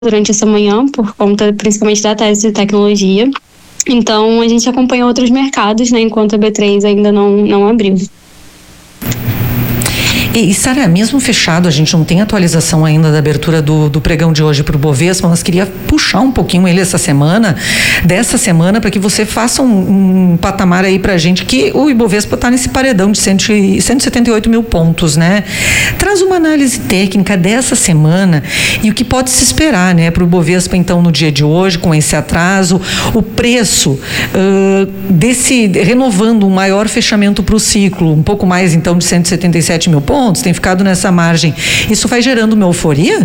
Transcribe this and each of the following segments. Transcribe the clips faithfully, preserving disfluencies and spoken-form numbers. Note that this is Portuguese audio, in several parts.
durante essa manhã, por conta principalmente da tese de tecnologia. Então, a gente acompanha outros mercados, né, enquanto a B três ainda não, não abriu. E, Sara, mesmo fechado, a gente não tem atualização ainda da abertura do, do pregão de hoje para o Bovespa, mas queria puxar um pouquinho ele essa semana, dessa semana, para que você faça um, um patamar aí para a gente, que o Ibovespa está nesse paredão de cento e setenta e oito mil pontos, né? Traz uma análise técnica dessa semana e o que pode se esperar, né, para o Ibovespa, então, no dia de hoje, com esse atraso, o preço uh, desse, renovando um maior fechamento para o ciclo, um pouco mais, então, de cento e setenta e sete mil pontos, tem ficado nessa margem. Isso vai gerando uma euforia?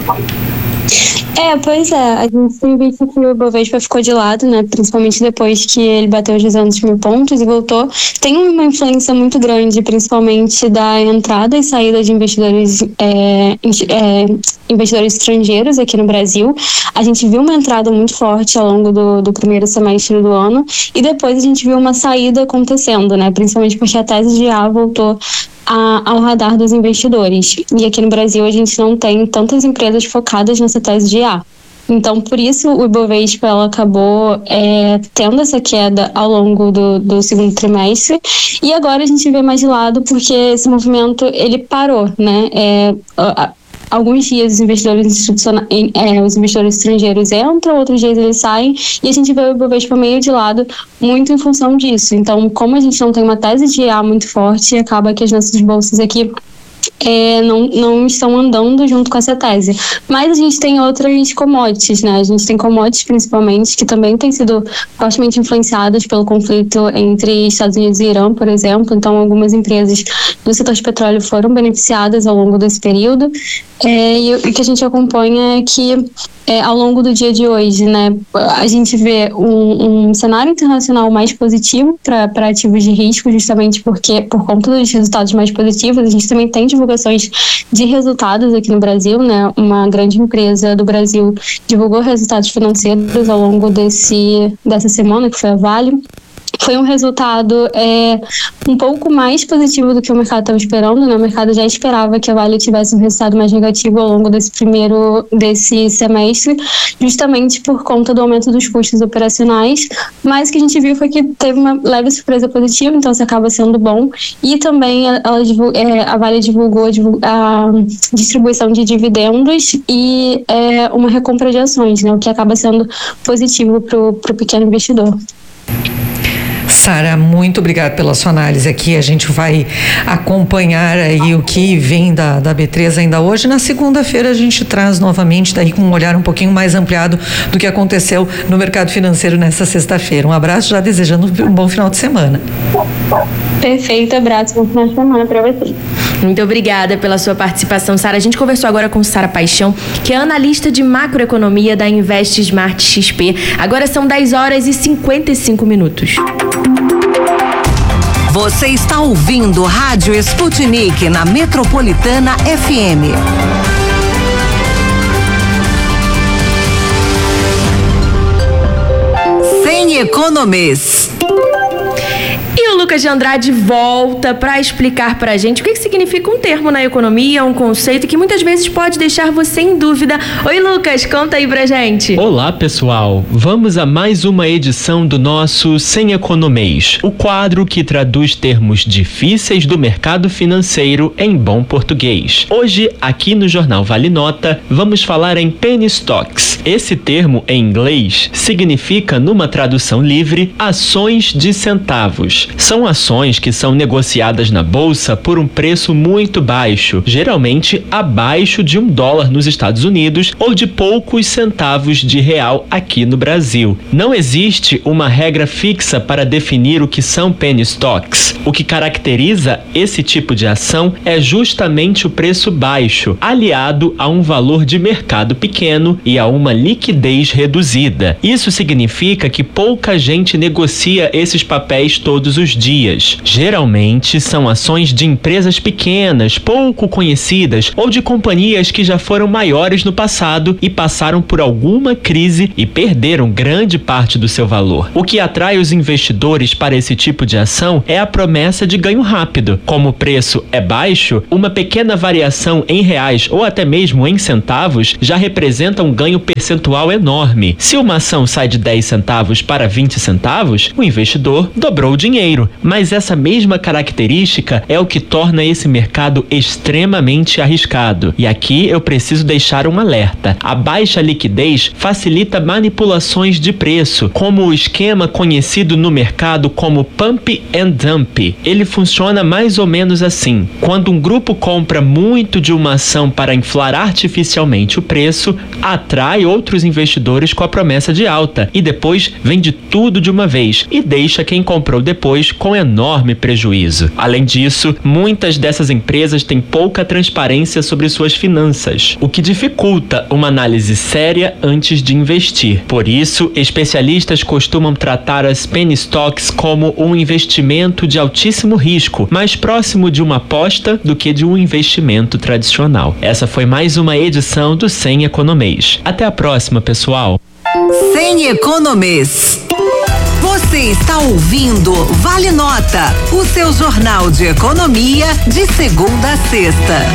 É, pois é, a gente tem visto que o Ibovespa ficou de lado, né, principalmente depois que ele bateu os duzentos mil pontos e voltou. Tem uma influência muito grande, principalmente da entrada e saída de investidores, é, é, investidores estrangeiros aqui no Brasil. A gente viu uma entrada muito forte ao longo do, do primeiro semestre do ano e depois a gente viu uma saída acontecendo, né, principalmente porque a tese de A voltou A, ao radar dos investidores. E aqui no Brasil a gente não tem tantas empresas focadas nessa tese de A. Então, por isso, o Ibovespa ela acabou é, tendo essa queda ao longo do, do segundo trimestre. E agora a gente vê mais de lado porque esse movimento ele parou, né? É, a, Alguns dias os investidores institucionais, é, os investidores estrangeiros entram, outros dias eles saem e a gente vê o Ibovespa meio de lado muito em função disso. Então, como a gente não tem uma tese de A muito forte, acaba que as nossas bolsas aqui É, não, não estão andando junto com essa tese. Mas a gente tem outras commodities, né? A gente tem commodities principalmente que também têm sido fortemente influenciadas pelo conflito entre Estados Unidos e Irã, por exemplo. Então, algumas empresas do setor de petróleo foram beneficiadas ao longo desse período. É, e o que a gente acompanha é que é, ao longo do dia de hoje, né, a gente vê um, um cenário internacional mais positivo para ativos de risco, justamente porque, por conta dos resultados mais positivos, a gente também tem divulgações de resultados aqui no Brasil, né? Uma grande empresa do Brasil divulgou resultados financeiros ao longo desse, dessa semana, que foi a Vale. Foi um resultado é, um pouco mais positivo do que o mercado estava esperando, né? O mercado já esperava que a Vale tivesse um resultado mais negativo ao longo desse primeiro, desse semestre, justamente por conta do aumento dos custos operacionais, mas o que a gente viu foi que teve uma leve surpresa positiva, então isso acaba sendo bom, e também ela, é, a Vale divulgou a distribuição de dividendos e é, uma recompra de ações, né? O que acaba sendo positivo para o pequeno investidor. Sara, muito obrigada pela sua análise aqui. A gente vai acompanhar aí o que vem da, da B três ainda hoje. Na segunda-feira a gente traz novamente daí com um olhar um pouquinho mais ampliado do que aconteceu no mercado financeiro nessa sexta-feira. Um abraço, já desejando um bom final de semana. Perfeito, abraço, bom final de semana para você. Muito obrigada pela sua participação, Sara. A gente conversou agora com Sara Paixão, que é analista de macroeconomia da Invest Smart X P. Agora são dez horas e cinquenta e cinco minutos. Você está ouvindo Rádio Sputnik na Metropolitana F M. Sem economês. E o Lucas de Andrade volta para explicar para a gente o que, que significa um termo na economia, um conceito que muitas vezes pode deixar você em dúvida. Oi, Lucas, conta aí pra gente. Olá, pessoal. Vamos a mais uma edição do nosso Sem Economês, o quadro que traduz termos difíceis do mercado financeiro em bom português. Hoje, aqui no Jornal Vale Nota, vamos falar em penny stocks. Esse termo, em inglês, significa, numa tradução livre, ações de centavos. São ações que são negociadas na bolsa por um preço muito baixo, geralmente abaixo de um dólar nos Estados Unidos ou de poucos centavos de real aqui no Brasil. Não existe uma regra fixa para definir o que são penny stocks. O que caracteriza esse tipo de ação é justamente o preço baixo, aliado a um valor de mercado pequeno e a uma liquidez reduzida. Isso significa que pouca gente negocia esses papéis todos os dias. Geralmente são ações de empresas pequenas, pouco conhecidas ou de companhias que já foram maiores no passado e passaram por alguma crise e perderam grande parte do seu valor. O que atrai os investidores para esse tipo de ação é a promessa de ganho rápido. Como o preço é baixo, uma pequena variação em reais ou até mesmo em centavos já representa um ganho percentual enorme. Se uma ação sai de dez centavos para vinte centavos, o investidor dobrou o dinheiro. Mas essa mesma característica é o que torna esse mercado extremamente arriscado. E aqui eu preciso deixar um alerta. A baixa liquidez facilita manipulações de preço, como o esquema conhecido no mercado como pump and dump. Ele funciona mais ou menos assim. Quando um grupo compra muito de uma ação para inflar artificialmente o preço, atrai outros investidores com a promessa de alta e depois vende tudo de uma vez e deixa quem comprou depois com enorme prejuízo. Além disso, muitas dessas empresas têm pouca transparência sobre suas finanças, o que dificulta uma análise séria antes de investir. Por isso, especialistas costumam tratar as penny stocks como um investimento de altíssimo risco, mais próximo de uma aposta do que de um investimento tradicional. Essa foi mais uma edição do Sem Economês. Até a próxima, pessoal. Sem Economês. Você está ouvindo Vale Nota, o seu jornal de economia de segunda a sexta.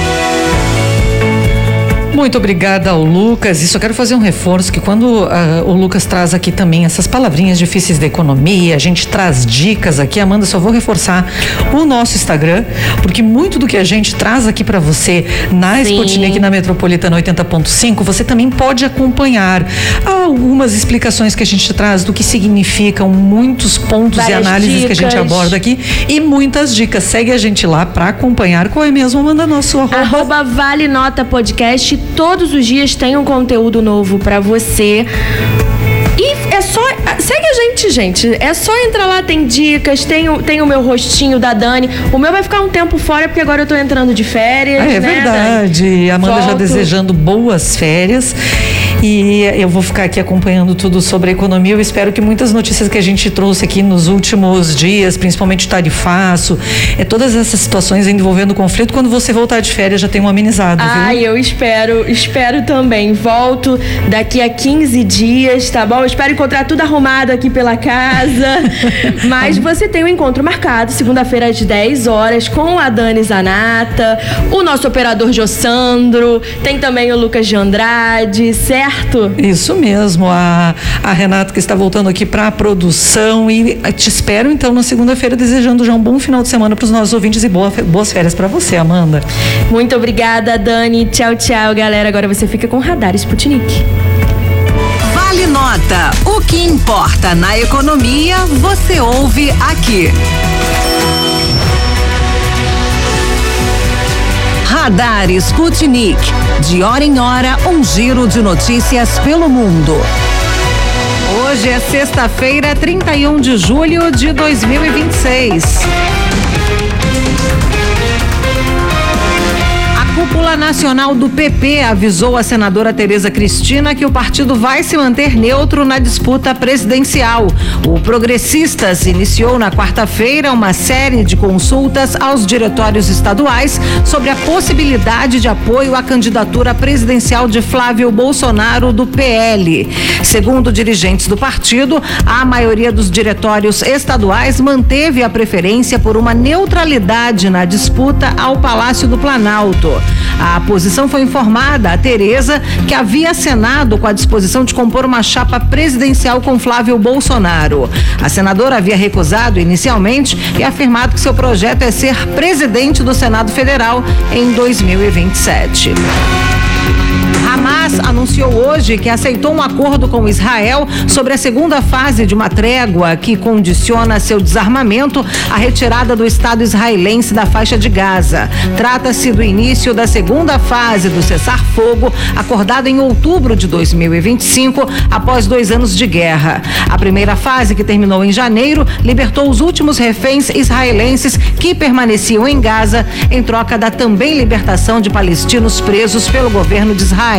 Muito obrigada ao Lucas. E só quero fazer um reforço que quando uh, o Lucas traz aqui também essas palavrinhas difíceis da economia, a gente traz dicas aqui. Amanda, só vou reforçar o nosso Instagram, porque muito do que a gente traz aqui para você na Sim. Sputnik, na Metropolitana oitenta ponto cinco, você também pode acompanhar algumas explicações que a gente traz do que significam muitos pontos Várias e análises dicas. Que a gente aborda aqui e muitas dicas. Segue a gente lá para acompanhar. Qual é mesmo, Amanda? Nosso arroba? Arroba Vale Nota Podcast. Todos os dias tem um conteúdo novo pra você. E é só... Segue a gente, gente. É só entrar lá, tem dicas, tem o, tem o meu rostinho da Dani. O meu vai ficar um tempo fora, porque agora eu tô entrando de férias, ah, é né, verdade. Dani? Amanda Volto. Já desejando boas férias. E eu vou ficar aqui acompanhando tudo sobre a economia. Eu espero que muitas notícias que a gente trouxe aqui nos últimos dias, principalmente o tarifaço, é todas essas situações envolvendo conflito, quando você voltar de férias já tem um amenizado, viu? Ai, eu espero, espero também. Volto daqui a quinze dias, tá bom? Eu espero encontrar tudo arrumado aqui pela casa. Mas você tem um encontro marcado, segunda-feira às dez horas, com a Dani Zanata, o nosso operador Jossandro, tem também o Lucas de Andrade, certo? Isso mesmo, a, a Renata que está voltando aqui para a produção e te espero então na segunda-feira, desejando já um bom final de semana para os nossos ouvintes e boa, boas férias para você, Amanda. Muito obrigada, Dani. Tchau, tchau, galera. Agora você fica com Radar Sputnik. Vale Nota. O que importa na economia, você ouve aqui. Radar Sputnik. De hora em hora, um giro de notícias pelo mundo. Hoje é sexta-feira, trinta e um de julho de dois mil e vinte e seis. A cúpula nacional do P P avisou a senadora Tereza Cristina que o partido vai se manter neutro na disputa presidencial. O Progressistas iniciou na quarta-feira uma série de consultas aos diretórios estaduais sobre a possibilidade de apoio à candidatura presidencial de Flávio Bolsonaro do P L. Segundo dirigentes do partido, a maioria dos diretórios estaduais manteve a preferência por uma neutralidade na disputa ao Palácio do Planalto. A posição foi informada a Tereza, que havia acenado com a disposição de compor uma chapa presidencial com Flávio Bolsonaro. A senadora havia recusado inicialmente e afirmado que seu projeto é ser presidente do Senado Federal em dois mil e vinte e sete. Hamas anunciou hoje que aceitou um acordo com Israel sobre a segunda fase de uma trégua que condiciona seu desarmamento à retirada do Estado israelense da faixa de Gaza. Trata-se do início da segunda fase do cessar-fogo, acordado em outubro de dois mil e vinte e cinco, após dois anos de guerra. A primeira fase, que terminou em janeiro, libertou os últimos reféns israelenses que permaneciam em Gaza, em troca da também libertação de palestinos presos pelo governo de Israel.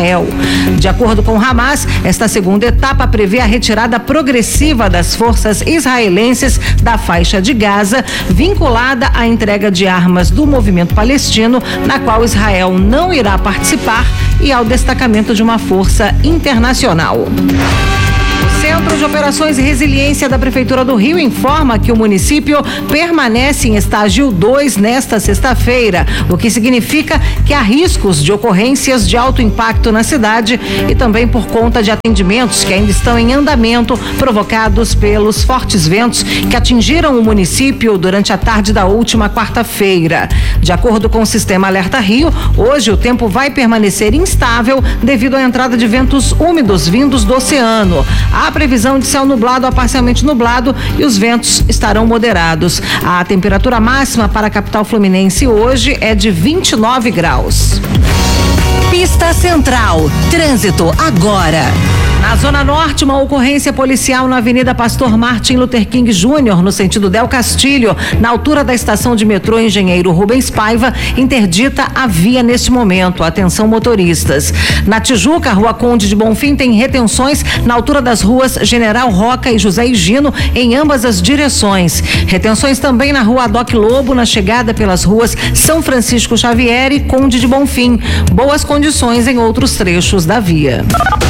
Israel. De acordo com o Hamas, esta segunda etapa prevê a retirada progressiva das forças israelenses da faixa de Gaza, vinculada à entrega de armas do movimento palestino, na qual Israel não irá participar, e ao destacamento de uma força internacional. O Centro de Operações e Resiliência da Prefeitura do Rio informa que o município permanece em estágio dois nesta sexta-feira, o que significa que há riscos de ocorrências de alto impacto na cidade e também por conta de atendimentos que ainda estão em andamento, provocados pelos fortes ventos que atingiram o município durante a tarde da última quarta-feira. De acordo com o Sistema Alerta Rio, hoje o tempo vai permanecer instável devido à entrada de ventos úmidos vindos do oceano. Há previsão de céu nublado a parcialmente nublado e os ventos estarão moderados. A temperatura máxima para a capital fluminense hoje é de vinte e nove graus. Pista Central. Trânsito agora. Na Zona Norte, uma ocorrência policial na Avenida Pastor Martin Luther King Júnior, no sentido Del Castilho, na altura da estação de metrô Engenheiro Rubens Paiva, interdita a via neste momento. Atenção, motoristas. Na Tijuca, Rua Conde de Bonfim tem retenções na altura das ruas General Roca e José Higino, em ambas as direções. Retenções também na Rua Adoc Lobo, na chegada pelas ruas São Francisco Xavier e Conde de Bonfim. Boas condições em outros trechos da via.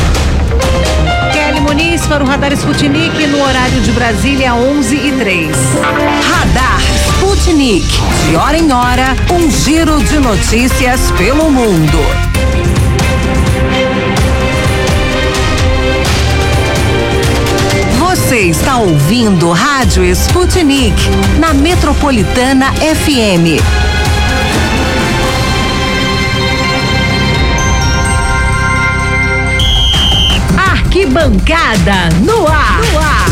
Muniz para o Radar Sputnik no horário de Brasília, onze e três. Radar Sputnik. De hora em hora, um giro de notícias pelo mundo. Você está ouvindo Rádio Sputnik na Metropolitana F M. Arquibancada no ar. No ar.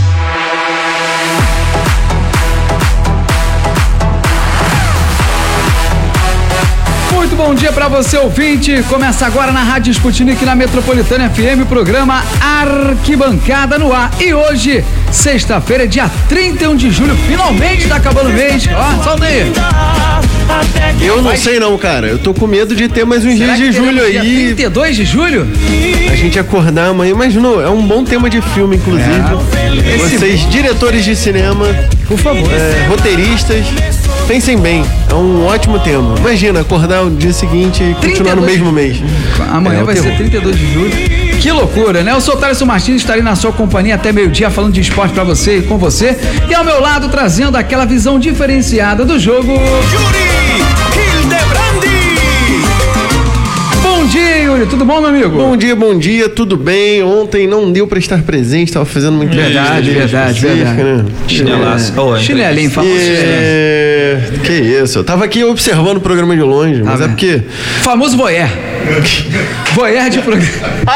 Muito bom dia para você, ouvinte. Começa agora na Rádio Sputnik, na Metropolitana F M, o programa Arquibancada no ar. E hoje, sexta-feira, dia trinta e um de julho, finalmente tá acabando o mês. Ó, solta aí. Eu não sei não, cara. Eu tô com medo de ter mais uns dias de julho aí. trinta e dois de julho? A gente acordar amanhã, mas não, é um bom tema de filme, inclusive. É. Vocês, Esse... diretores de cinema, por favor, é, roteiristas, pensem bem. É um ótimo tema. Imagina acordar o dia seguinte e continuar no mesmo mês. Amanhã é, vai ser trinta e dois de julho. Que loucura, né? Eu sou o Thaleson Martins, estarei na sua companhia até meio-dia falando de esporte pra você e com você. E ao meu lado trazendo aquela visão diferenciada do jogo. Yuri Hildebrandi! Bom dia, Yuri. Tudo bom, meu amigo? Bom dia, bom dia. Tudo bem? Ontem não deu pra estar presente, tava fazendo muito Verdade, verdade, verdade. Né? Chinelaço. Oh, Chinelinho, famoso é... Que isso. Eu tava aqui observando o programa de longe, mas ah, é porque... Famoso voyeur. Voyeur de programa.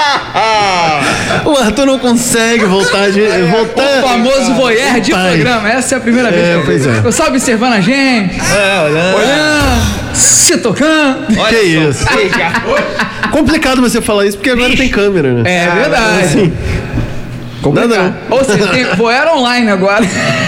O Arthur não consegue voltar de... Voltar... O famoso voyeur de Pai. programa. Essa é a primeira vez é, que eu pois é. Eu só observando a gente. É, olhando. Olhando. Se tocando. Olha que isso. Complicado você falar isso, porque agora Ixi. tem câmera, né? É verdade. Assim, complicado. Não, não. Ou seja, tem voyeur online agora.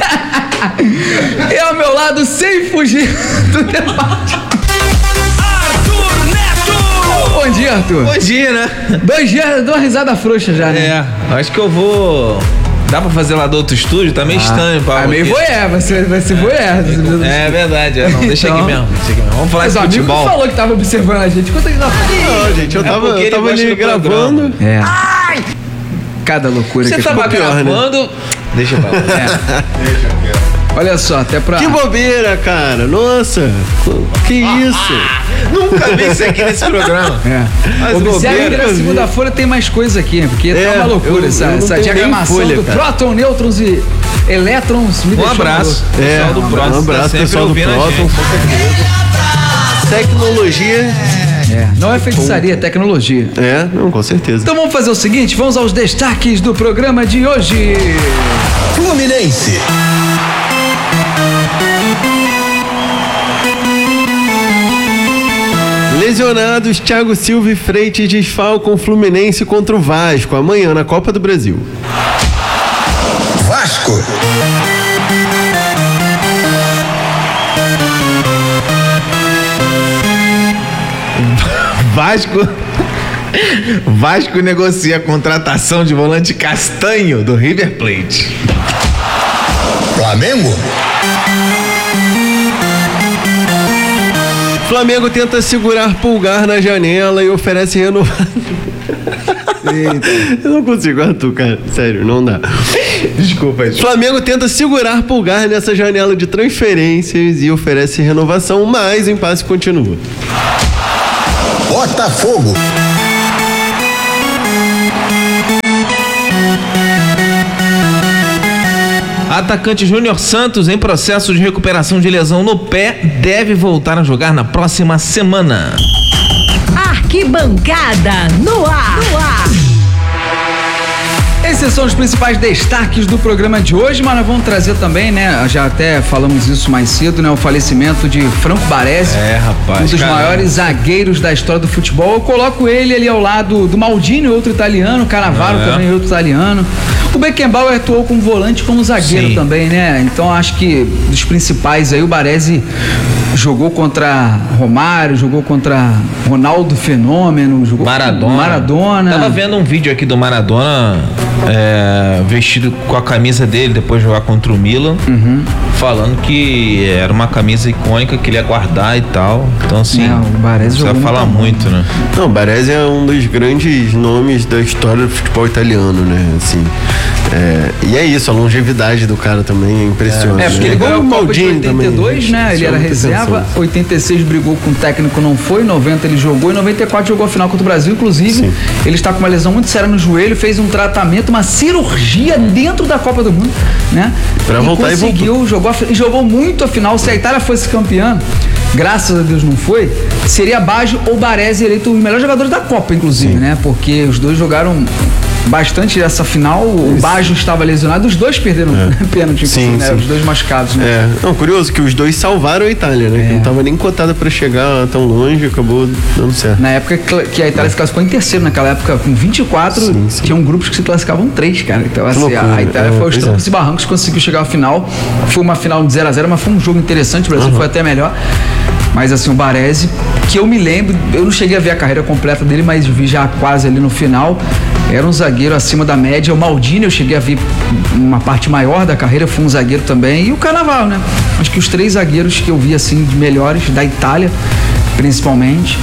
E ao meu lado, sem fugir do debate, Arthur Neto! Bom dia, Arthur. Bom dia, né? Dois dias, dou uma risada frouxa já, né? É, acho que eu vou... Dá pra fazer lá do outro estúdio? Tá meio ah, estranho, Paulo. É meio voyeur, vai ser, vai ser voyeur. É verdade, é, não, deixa então, aqui mesmo, deixa aqui mesmo. Vamos falar de futebol. Mas o amigo falou que tava observando a gente. Quanto ele tava falando? Não, gente, eu tava, é eu tava ali gravando. É. Ai! Cada loucura Você que tava pior, gravando... Né? Deixa eu falar. É. Deixa eu Olha só, até pra... Que bobeira, cara. Nossa. Que ah, isso. Ah, nunca vi isso aqui nesse programa. É. Mas observe que na segunda-feira tem mais coisa aqui, porque é, tá uma loucura eu, essa, eu essa diagramação folha, do próton, nêutrons e elétrons. Me um abraço. É, pessoal do próton. Um abraço, tá pessoal do próton. Tecnologia... É, não é feitiçaria, é tecnologia. É, não, com certeza. Então vamos fazer o seguinte, vamos aos destaques do programa de hoje. Fluminense. Lesionados, Thiago Silva e Freitas desfalcam o Fluminense contra o Vasco amanhã na Copa do Brasil. Vasco. Vasco Vasco negocia a contratação de volante Castanho do River Plate. Flamengo? Flamengo tenta segurar Pulgar na janela e oferece renovação. Eu não consigo, Arthur, cara. Sério, não dá. Desculpa aí. Flamengo tenta segurar Pulgar nessa janela de transferências e oferece renovação, mas o impasse continua. Botafogo. Atacante Júnior Santos, em processo de recuperação de lesão no pé, deve voltar a jogar na próxima semana. Arquibancada no ar. No ar. Esses são os principais destaques do programa de hoje, mas nós vamos trazer também, né? Já até falamos isso mais cedo, né? O falecimento de Franco Baresi. É, rapaz. Um dos caramba. maiores zagueiros da história do futebol. Eu coloco ele ali ao lado do Maldini, outro italiano, Cannavaro Ah, é? também, outro italiano. O Beckenbauer atuou como volante, como zagueiro Sim. também, né? Então acho que dos principais aí, o Baresi jogou contra Romário, jogou contra Ronaldo Fenômeno, jogou Maradona. Maradona. Tava vendo um vídeo aqui do Maradona é, vestido com a camisa dele depois de jogar contra o Milan, Uhum. falando que era uma camisa icônica que ele ia guardar e tal. Então assim, É, o Baresi precisa jogou falar muito muito, né? Não, Baresi é um dos grandes nomes da história do futebol italiano, né? Assim, é, e é isso, a longevidade do cara também é impressionante. É, porque ele né? ganhou Igual a o Copa de Maldini oitenta e dois, também, né? Ele chama era muita reserva, atenção. oitenta e seis brigou com o técnico, não foi, noventa ele jogou e noventa e quatro jogou a final contra o Brasil, inclusive. Sim. Ele está com uma lesão muito séria no joelho, fez um tratamento, uma cirurgia dentro da Copa do Mundo, né? Pra voltar e conseguiu, jogou, a fi- e jogou muito a final. Se a Itália fosse campeã, graças a Deus não foi, seria Baggio ou Baresi eleito os melhores jogadores da Copa, inclusive, né? Porque os dois jogaram bastante essa final. O Baggio estava lesionado, os dois perderam pênalti, Sim, inclusive, né? sim. Os dois machucados, né? É, não, curioso que os dois salvaram a Itália, né? É. Que não tava nem cotada pra chegar tão longe, acabou dando certo. Na época que que a Itália se classificou em terceiro, naquela época com vinte e quatro, Sim, sim. tinham grupos que se classificavam três, cara. Então, assim, loucura, a Itália é, foi aos pois trancos é. e barrancos, conseguiu chegar à final. Foi uma final de zero a zero, mas foi um jogo interessante, o Brasil foi até melhor. Mas assim, o Baresi, que eu me lembro, eu não cheguei a ver a carreira completa dele, mas vi já quase ali no final. Era um zagueiro acima da média. O Maldini, eu cheguei a ver uma parte maior da carreira, foi um zagueiro também. E o Cannavaro, né? Acho que os três zagueiros que eu vi, assim, de melhores, da Itália, principalmente.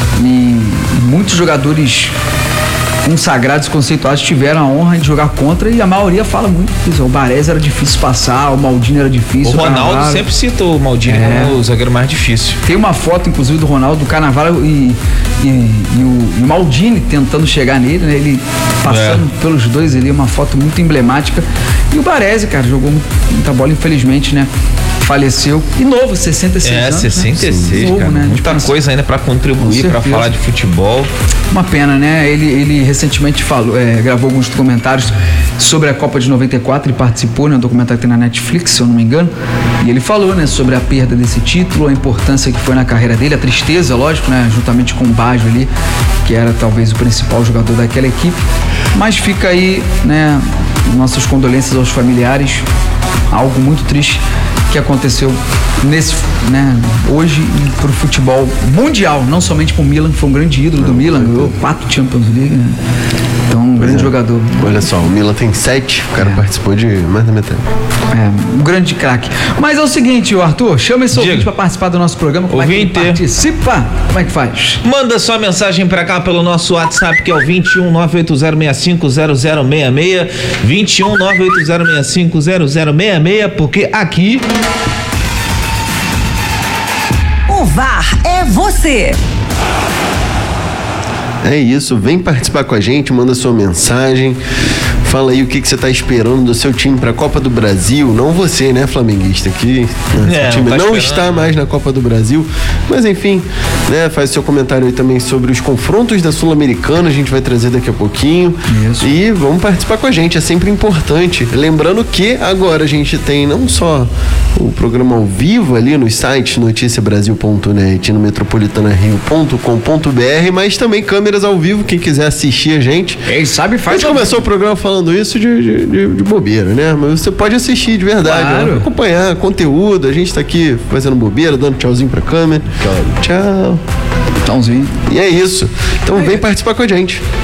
E muitos jogadores consagrados, conceituados, tiveram a honra de jogar contra, e a maioria fala muito isso. O Baresi era difícil passar, o Maldini era O difícil. Ronaldo Cannavaro. sempre cita o Maldini É. como o zagueiro mais difícil. Tem uma foto, inclusive, do Ronaldo, do Cannavaro e, e, e o, e o Maldini tentando chegar nele, né? Ele passando É. pelos dois ali, uma foto muito emblemática. E o Baresi, cara, jogou muita bola, infelizmente, né? Faleceu. E novo, sessenta e seis É, anos. sessenta e seis, né? Novo, cara. né? Muita Tipo, coisa ainda pra contribuir, Com pra certeza. falar de futebol. Uma pena, né? Ele, ele recentemente falou, é, gravou alguns documentários sobre a Copa de noventa e quatro, ele participou, né? Um documentário que tem na Netflix, se eu não me engano. E ele falou, né? Sobre a perda desse título, a importância que foi na carreira dele, a tristeza, lógico, né? Juntamente com o Baggio ali, que era talvez o principal jogador daquela equipe. Mas fica aí, né? Nossas condolências aos familiares. Algo muito triste que aconteceu nesse, né, hoje pro futebol mundial, não somente pro Milan, que foi um grande ídolo do Milan, ganhou quatro Champions League, né? Então, um grande é. jogador. Olha só, o Milan tem sete, o cara É. participou de mais da metade. É, um grande craque. Mas é o seguinte, o Arthur, chama esse Diga. ouvinte pra participar do nosso programa. Como é que ele Ouvinte. participa? Como é que faz? Manda sua mensagem pra cá pelo nosso WhatsApp, que é o vinte e um nove oito zero seis cinco zero zero seis seis, vinte e um nove oito zero seis cinco zero zero seis seis, porque aqui O V A R é você. É isso, vem participar com a gente, manda sua mensagem, fala aí o que, que você tá esperando do seu time pra Copa do Brasil. Não você, né, flamenguista, que né, É, seu time não tá não esperando. está mais na Copa do Brasil. Mas enfim, né, faz seu comentário aí também sobre os confrontos da Sul-Americana, a gente vai trazer daqui a pouquinho. Isso. E vamos participar com a gente, é sempre importante. Lembrando que agora a gente tem não só o programa ao vivo ali nos sites noticia brasil ponto net, no metropolitana rio ponto com ponto b r, mas também câmeras ao vivo, quem quiser assistir a gente. Quem sabe A faz. gente começou o programa falando isso de, de, de- de bobeira, né? Mas você pode assistir de verdade, Claro. ó, acompanhar conteúdo. A gente tá aqui fazendo bobeira, dando tchauzinho pra câmera. Tchau. Tchauzinho. E é isso. Então vem participar com a gente.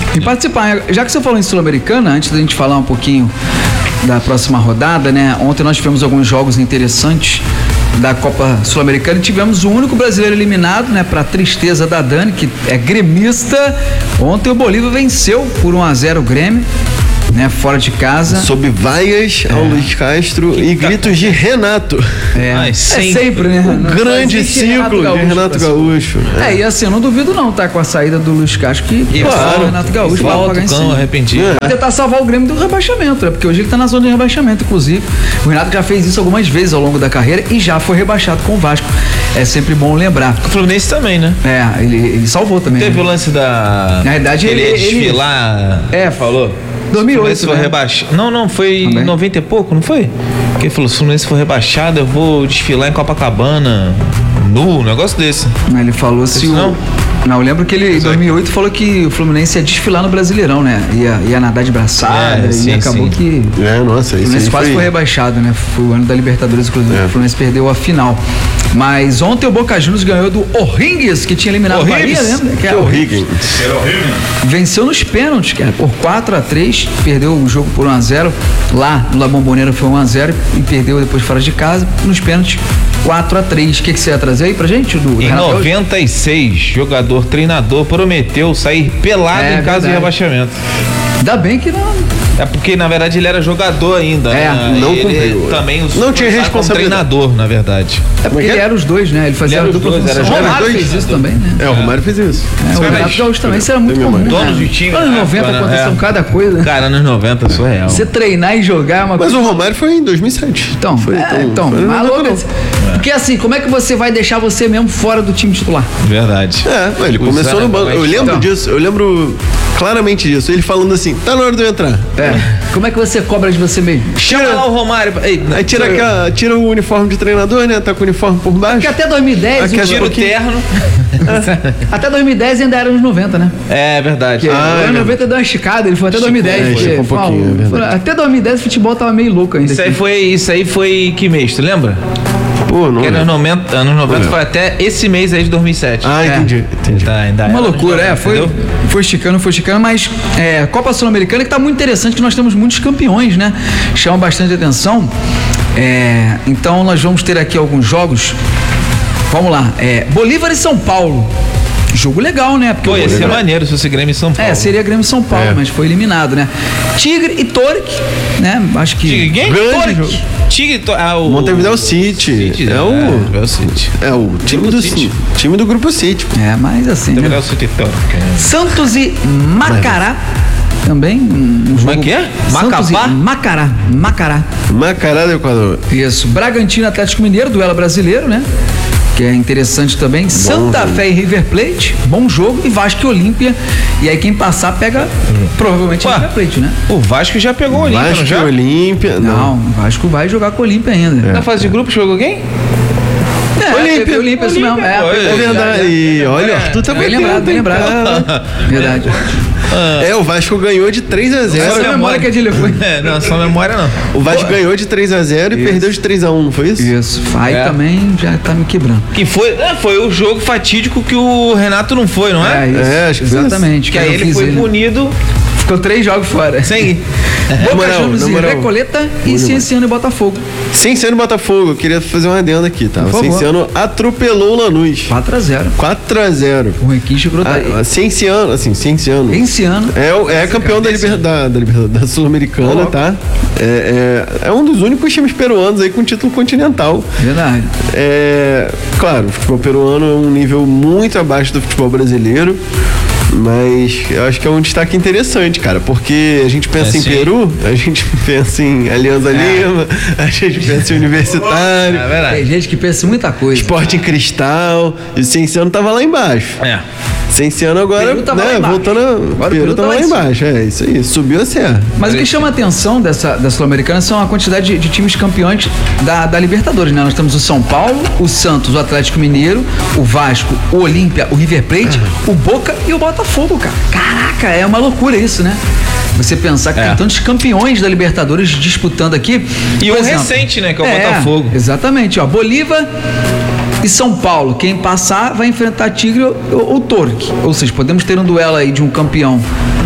E participar. Já que você falou em Sul-Americana, antes da gente falar um pouquinho da próxima rodada, né? Ontem nós tivemos alguns jogos interessantes da Copa Sul-Americana e tivemos o único brasileiro eliminado, né? Pra tristeza da Dani, que é gremista. Ontem o Bolívia venceu por um a zero o Grêmio, né? Fora de casa. Sob vaias ao É. Luiz Castro e gritos de Renato. É, Ai, é sempre. sempre, né? Um Não grande existe ciclo de Renato pra cima. Gaúcho. É, e assim, eu não duvido não, tá? Com a saída do Luiz Castro, que E claro, o o Renato Gaúcho vai volta pagar em o cão cima. arrependido. É. Vai tentar salvar o Grêmio do rebaixamento, né? Porque hoje ele tá na zona de rebaixamento, inclusive. O Renato já fez isso algumas vezes ao longo da carreira e já foi rebaixado com o Vasco. É sempre bom lembrar. O Fluminense também, né? É, ele, ele salvou também. Teve né? o lance da. Na verdade, ele, ele- ia ele- desfilar. É, falou. dois mil e oito, O Fluminense foi né? rebaixado. Não, não, foi Também. em noventa e pouco, não foi? Porque ele falou: se o Fluminense for rebaixado, eu vou desfilar em Copacabana. Nu, um negócio desse. Ele falou se o... Não? Não, eu lembro que ele em dois mil e oito falou que o Fluminense ia desfilar no Brasileirão, né? Ia, ia nadar de braçada É, e sim, acabou sim. que... É, nossa, O isso Fluminense aí quase foi... foi rebaixado, né? Foi o ano da Libertadores, inclusive. É. O Fluminense perdeu a final. Mas ontem o Boca Juniors ganhou do O'Higgins, que tinha eliminado o Bahia, O'Higgins? lembra? Que é é o o Higgins. Venceu nos pênaltis, cara, por quatro a três, perdeu o jogo por um a zero. Lá no La Bombonera foi um a zero e perdeu depois fora de casa. Nos pênaltis, quatro a três. O que, que você ia trazer aí pra gente? Do, do Em Renato Gaúcho? noventa e seis, jogador treinador prometeu sair pelado É, em caso de verdade. rebaixamento. Ainda bem que não. É porque, na verdade, ele era jogador ainda. É, né? não ele cumpriu. também os- Não tinha como responsabilidade. treinador, na verdade. É porque que é? ele era os dois, né? Ele fazia Ele era a os dupla dois, era função. O jogador Romário e fez isso treinador. também, né? É, o Romário fez isso. É, o Sabe, Renato Gaúcho também, isso era muito Tem comum. memória. Donos né? de time, Anos né? noventa É. aconteceu cada coisa. Cara, anos noventa, surreal. Você treinar e jogar é uma Mas coisa. o Romário foi em dois mil e sete. Então, foi, é, então, foi no maluco. noventa e nove. Porque assim, como é que você vai deixar você mesmo fora do time titular? Verdade. É, ele Usar começou no banco. mais- Eu lembro Então. disso, eu lembro claramente disso. Ele falando assim, tá na hora de eu entrar. É. Como é que você cobra de você mesmo? Chama lá o Romário. Ei, Aí tira, sou eu. aquela, tira o uniforme de treinador, né? Tá com o uniforme por baixo. Porque até dois mil e dez, Aqui o- é Tira o terno. até dois mil e dez ainda era anos noventa, né? É verdade. Porque Ah, o é ano noventa deu uma esticada, ele foi até dois mil e dez. é, porque, esticou um pouquinho, pô, é verdade. até dois mil e dez o futebol tava meio louco ainda. Isso aí aqui. foi, isso aí foi que mês, tu lembra? Pô, não Que anos lembro. noventa, anos noventa lembro. foi até esse mês aí de dois mil e sete. Ah, É. entendi. entendi. Tá, ainda Uma era loucura, anos é, noventa, foi, entendeu? foi esticando, foi esticando, mas é, Copa Sul-Americana que tá muito interessante, que nós temos muitos campeões, né? Chama bastante atenção. É, então nós vamos ter aqui alguns jogos. Vamos lá, é, Bolívar e São Paulo. Jogo legal, né? Porque Pô, o ia ser Bolívar- maneiro se fosse Grêmio e São Paulo. É, seria Grêmio e São Paulo, É. mas foi eliminado, né? Tigre e Torque, né? Acho que. Tigre, quem? Grande Torque. jogo. Tigre, to- ah, o... Montevideo City. City, É o- É, o City. É o time Grupo do City. City. Time do Grupo City. É, mas assim. né? Montevideo City Torque. Santos e Macará. Também um Como jogo. é que é? Santos Macapá? e Macará. Macará. Macará do Equador. Isso. Bragantino e Atlético Mineiro, duelo brasileiro, né? Que é interessante também. Santa jogo. Fé e River Plate, bom jogo. E Vasco e Olímpia. E aí quem passar pega provavelmente Ué. River Plate, né? O Vasco já pegou o Olímpia, Vasco não e já? Olímpia. Não, o Vasco vai jogar com o Olímpia ainda. Na fase de grupo jogou quem? É, Olímpia. teve Olímpia, isso mesmo. É, Olímpia, pô, É verdade. E olha, o Arthur tá Bem batendo, lembrado, bem hein, lembrado. cara. Verdade. É, o Vasco ganhou de três a Essa zero. é a memória que a Dilha foi. É, não, só memória não. O Vasco ganhou de três a zero e Isso. perdeu de três a um, não foi isso? Isso, Fai É. também já tá me quebrando. Que foi, é, foi o jogo fatídico que o Renato não foi, não é? isso. É, acho que foi exatamente. Que eu aí ele fiz foi ele. punido Ficou três jogos fora. sem ir. Boca moral, Juniors na e moral. Recoleta e Cienciano e Botafogo. Cienciano e Botafogo, eu queria fazer uma adenda aqui, tá? Por O favor. Cienciano atropelou o Lanús. quatro a zero. quatro a zero. O Requinte grudou aí. Ah, Cienciano, assim, Cienciano. Cienciano. É, o- é campeão da, liber, da, da, liber- da Sul-Americana, Ó. tá? É, é, é um dos únicos times peruanos aí com título continental. Verdade. É, claro, o futebol peruano é um nível muito abaixo do futebol brasileiro, mas eu acho que é um destaque interessante, cara, porque a gente pensa É, em sim. Peru, a gente pensa em Alianza Lima, a gente pensa em Universitário, É Tem verdade. gente que pensa em muita coisa. Esporte em Cristal, e o Cienciano tava lá embaixo. É. Cienciano agora, Peru tava lá né, embaixo. voltando, a, Agora o Peru, Peru tá tava lá lá em cima. embaixo, é isso aí, subiu a serra. Mas o que chama a atenção dessa, da Sul-Americana são a quantidade de, de times campeões da, da Libertadores, né? Nós temos o São Paulo, o Santos, o Atlético Mineiro, o Vasco, o Olímpia, o River Plate, o Boca e o Botafogo, cara. Caraca, é uma loucura isso, né? Você pensar que É. tem tantos campeões da Libertadores disputando aqui. E Por um exemplo, recente, né, que é o Botafogo. Exatamente, ó. Bolívar e São Paulo. Quem passar vai enfrentar Tigre ou, ou Torque. Ou seja, podemos ter um duelo aí de um campeão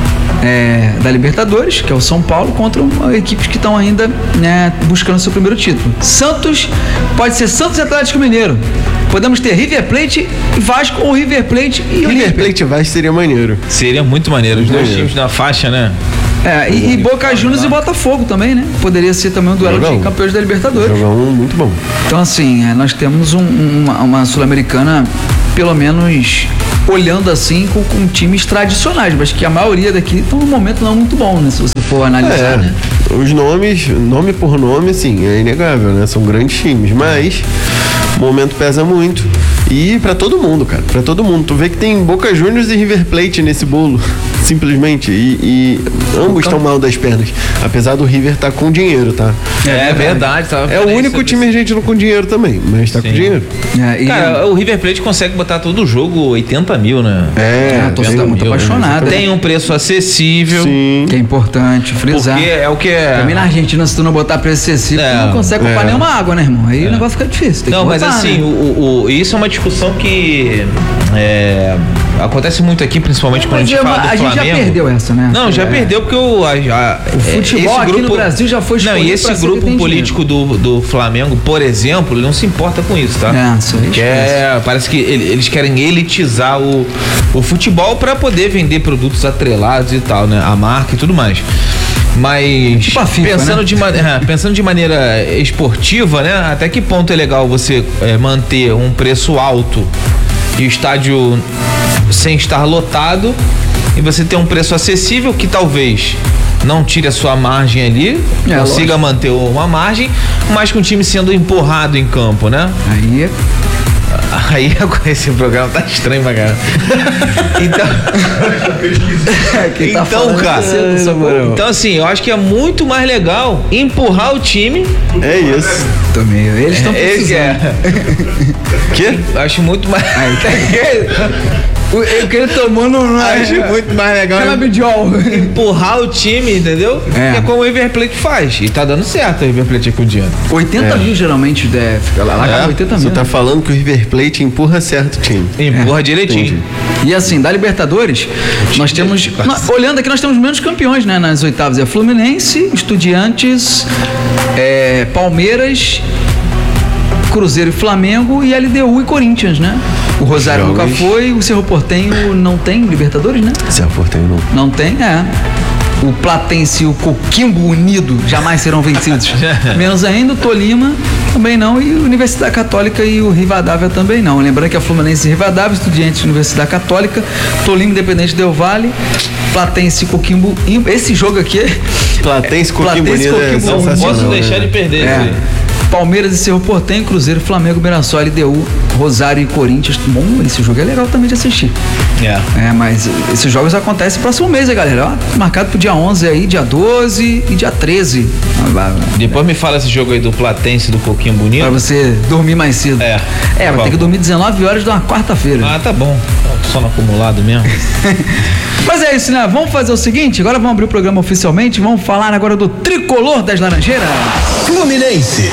é, da Libertadores, que é o São Paulo, contra uma, equipes que estão ainda, né, buscando seu primeiro título. Santos, pode ser Santos e Atlético Mineiro. Podemos ter River Plate e Vasco, ou River Plate e Olímpia. River Plate e Vasco seria maneiro. Seria muito maneiro, os dois times na faixa, né? É, e, e Boca Juniors e Botafogo também, né? Poderia ser também um duelo Jogão. de campeões da Libertadores. Jogão muito bom. Então, assim, é, nós temos um, uma, uma Sul-Americana, pelo menos olhando assim, com, com times tradicionais, mas que a maioria daqui estão num momento não muito bom, né? Se você for analisar, é, né? Os nomes, nome por nome, assim, é inegável, né? São grandes times, mas o momento pesa muito. E pra todo mundo, cara, pra todo mundo. Tu vê que tem Boca Juniors e River Plate nesse bolo, simplesmente. E, e ambos estão mal das pernas. Apesar do River estar tá com dinheiro, tá? É, é verdade. Tá, é o único time argentino com dinheiro também, mas tá Sim. com dinheiro. É, e cara, o River Plate consegue botar todo o jogo oitenta mil, né? É, a torcida tá muito apaixonada. Tem um preço acessível. Sim. Que é importante frisar. Porque é o que é. Também na Argentina, se tu não botar preço acessível, é. tu não consegue comprar é. nenhuma água, né, irmão? Aí é. o negócio fica difícil. Tem não, que mas botar, assim, né? o, o, isso é uma discussão que é, acontece muito aqui, principalmente quando mas a gente eu, fala do a Flamengo. A gente já perdeu essa, né? Não, já é. perdeu porque o, a, a, o futebol aqui grupo, no Brasil já foi Não, e esse grupo político do, do Flamengo, por exemplo, ele não se importa com isso, tá? É, isso aí é, parece que ele, eles querem elitizar o, o futebol para poder vender produtos atrelados e tal, né? A marca e tudo mais. Mas tipo a FIFA, pensando, né? de, é, pensando de maneira esportiva, né? Até que ponto é legal você é, manter um preço alto e o estádio sem estar lotado e você ter um preço acessível que talvez não tire a sua margem ali, é, consiga lógico. manter uma margem, mas com o time sendo empurrado em campo, né? Aí Aí esse programa tá estranho pra caramba. Então, tá então cara, é, então assim, eu acho que é muito mais legal empurrar o time. É isso. Também. Eles estão precisando. É. Que? Eu acho muito mais. O que ele tomou não acho muito mais legal empurrar o time, entendeu? É. Que é como o River Plate faz. E tá dando certo o River Plate com o dinheiro. oitenta é. mil geralmente é, fica lá, lá é. oitenta mil. Você tá falando que o River Plate empurra certo o time. Empurra é. direitinho. Entendi. E assim, da Libertadores, nós temos. Nós, olhando aqui, nós temos menos campeões, né? Nas oitavas. É Fluminense, Estudiantes, é, Palmeiras, Cruzeiro e Flamengo e L D U e Corinthians, né? O Rosário Jogos. nunca foi, o Cerro Porteño não tem Libertadores, né? Cerro Porteño não. Não tem, é. O Platense e o Coquimbo Unido jamais serão vencidos. Menos ainda o Tolima também não, e a Universidade Católica e o Rivadavia também não. Lembrando que a Fluminense e Rivadavia, Estudiantes e Universidade Católica, Tolima, Independente Del Valle, Platense e Coquimbo. Esse jogo aqui é... Platense e Coquimbo Unido é não posso deixar de perder é. isso aí. Palmeiras e Cerro Porteño, Cruzeiro, Flamengo, Mirassol, L D U, Rosário e Corinthians. Bom, esse jogo é legal também de assistir. Yeah. É, mas esses jogos acontecem no próximo mês, né, galera? Ó, marcado pro dia onze aí, dia doze e dia treze. Depois me fala esse jogo aí do Platense do Coquimbo Unido. Pra você dormir mais cedo. É. É, vai ter que dormir dezenove horas de uma quarta-feira. Ah, tá bom. Sono acumulado mesmo. Mas é isso, né? Vamos fazer o seguinte, agora vamos abrir o programa oficialmente, vamos falar agora do tricolor das Laranjeiras. Fluminense.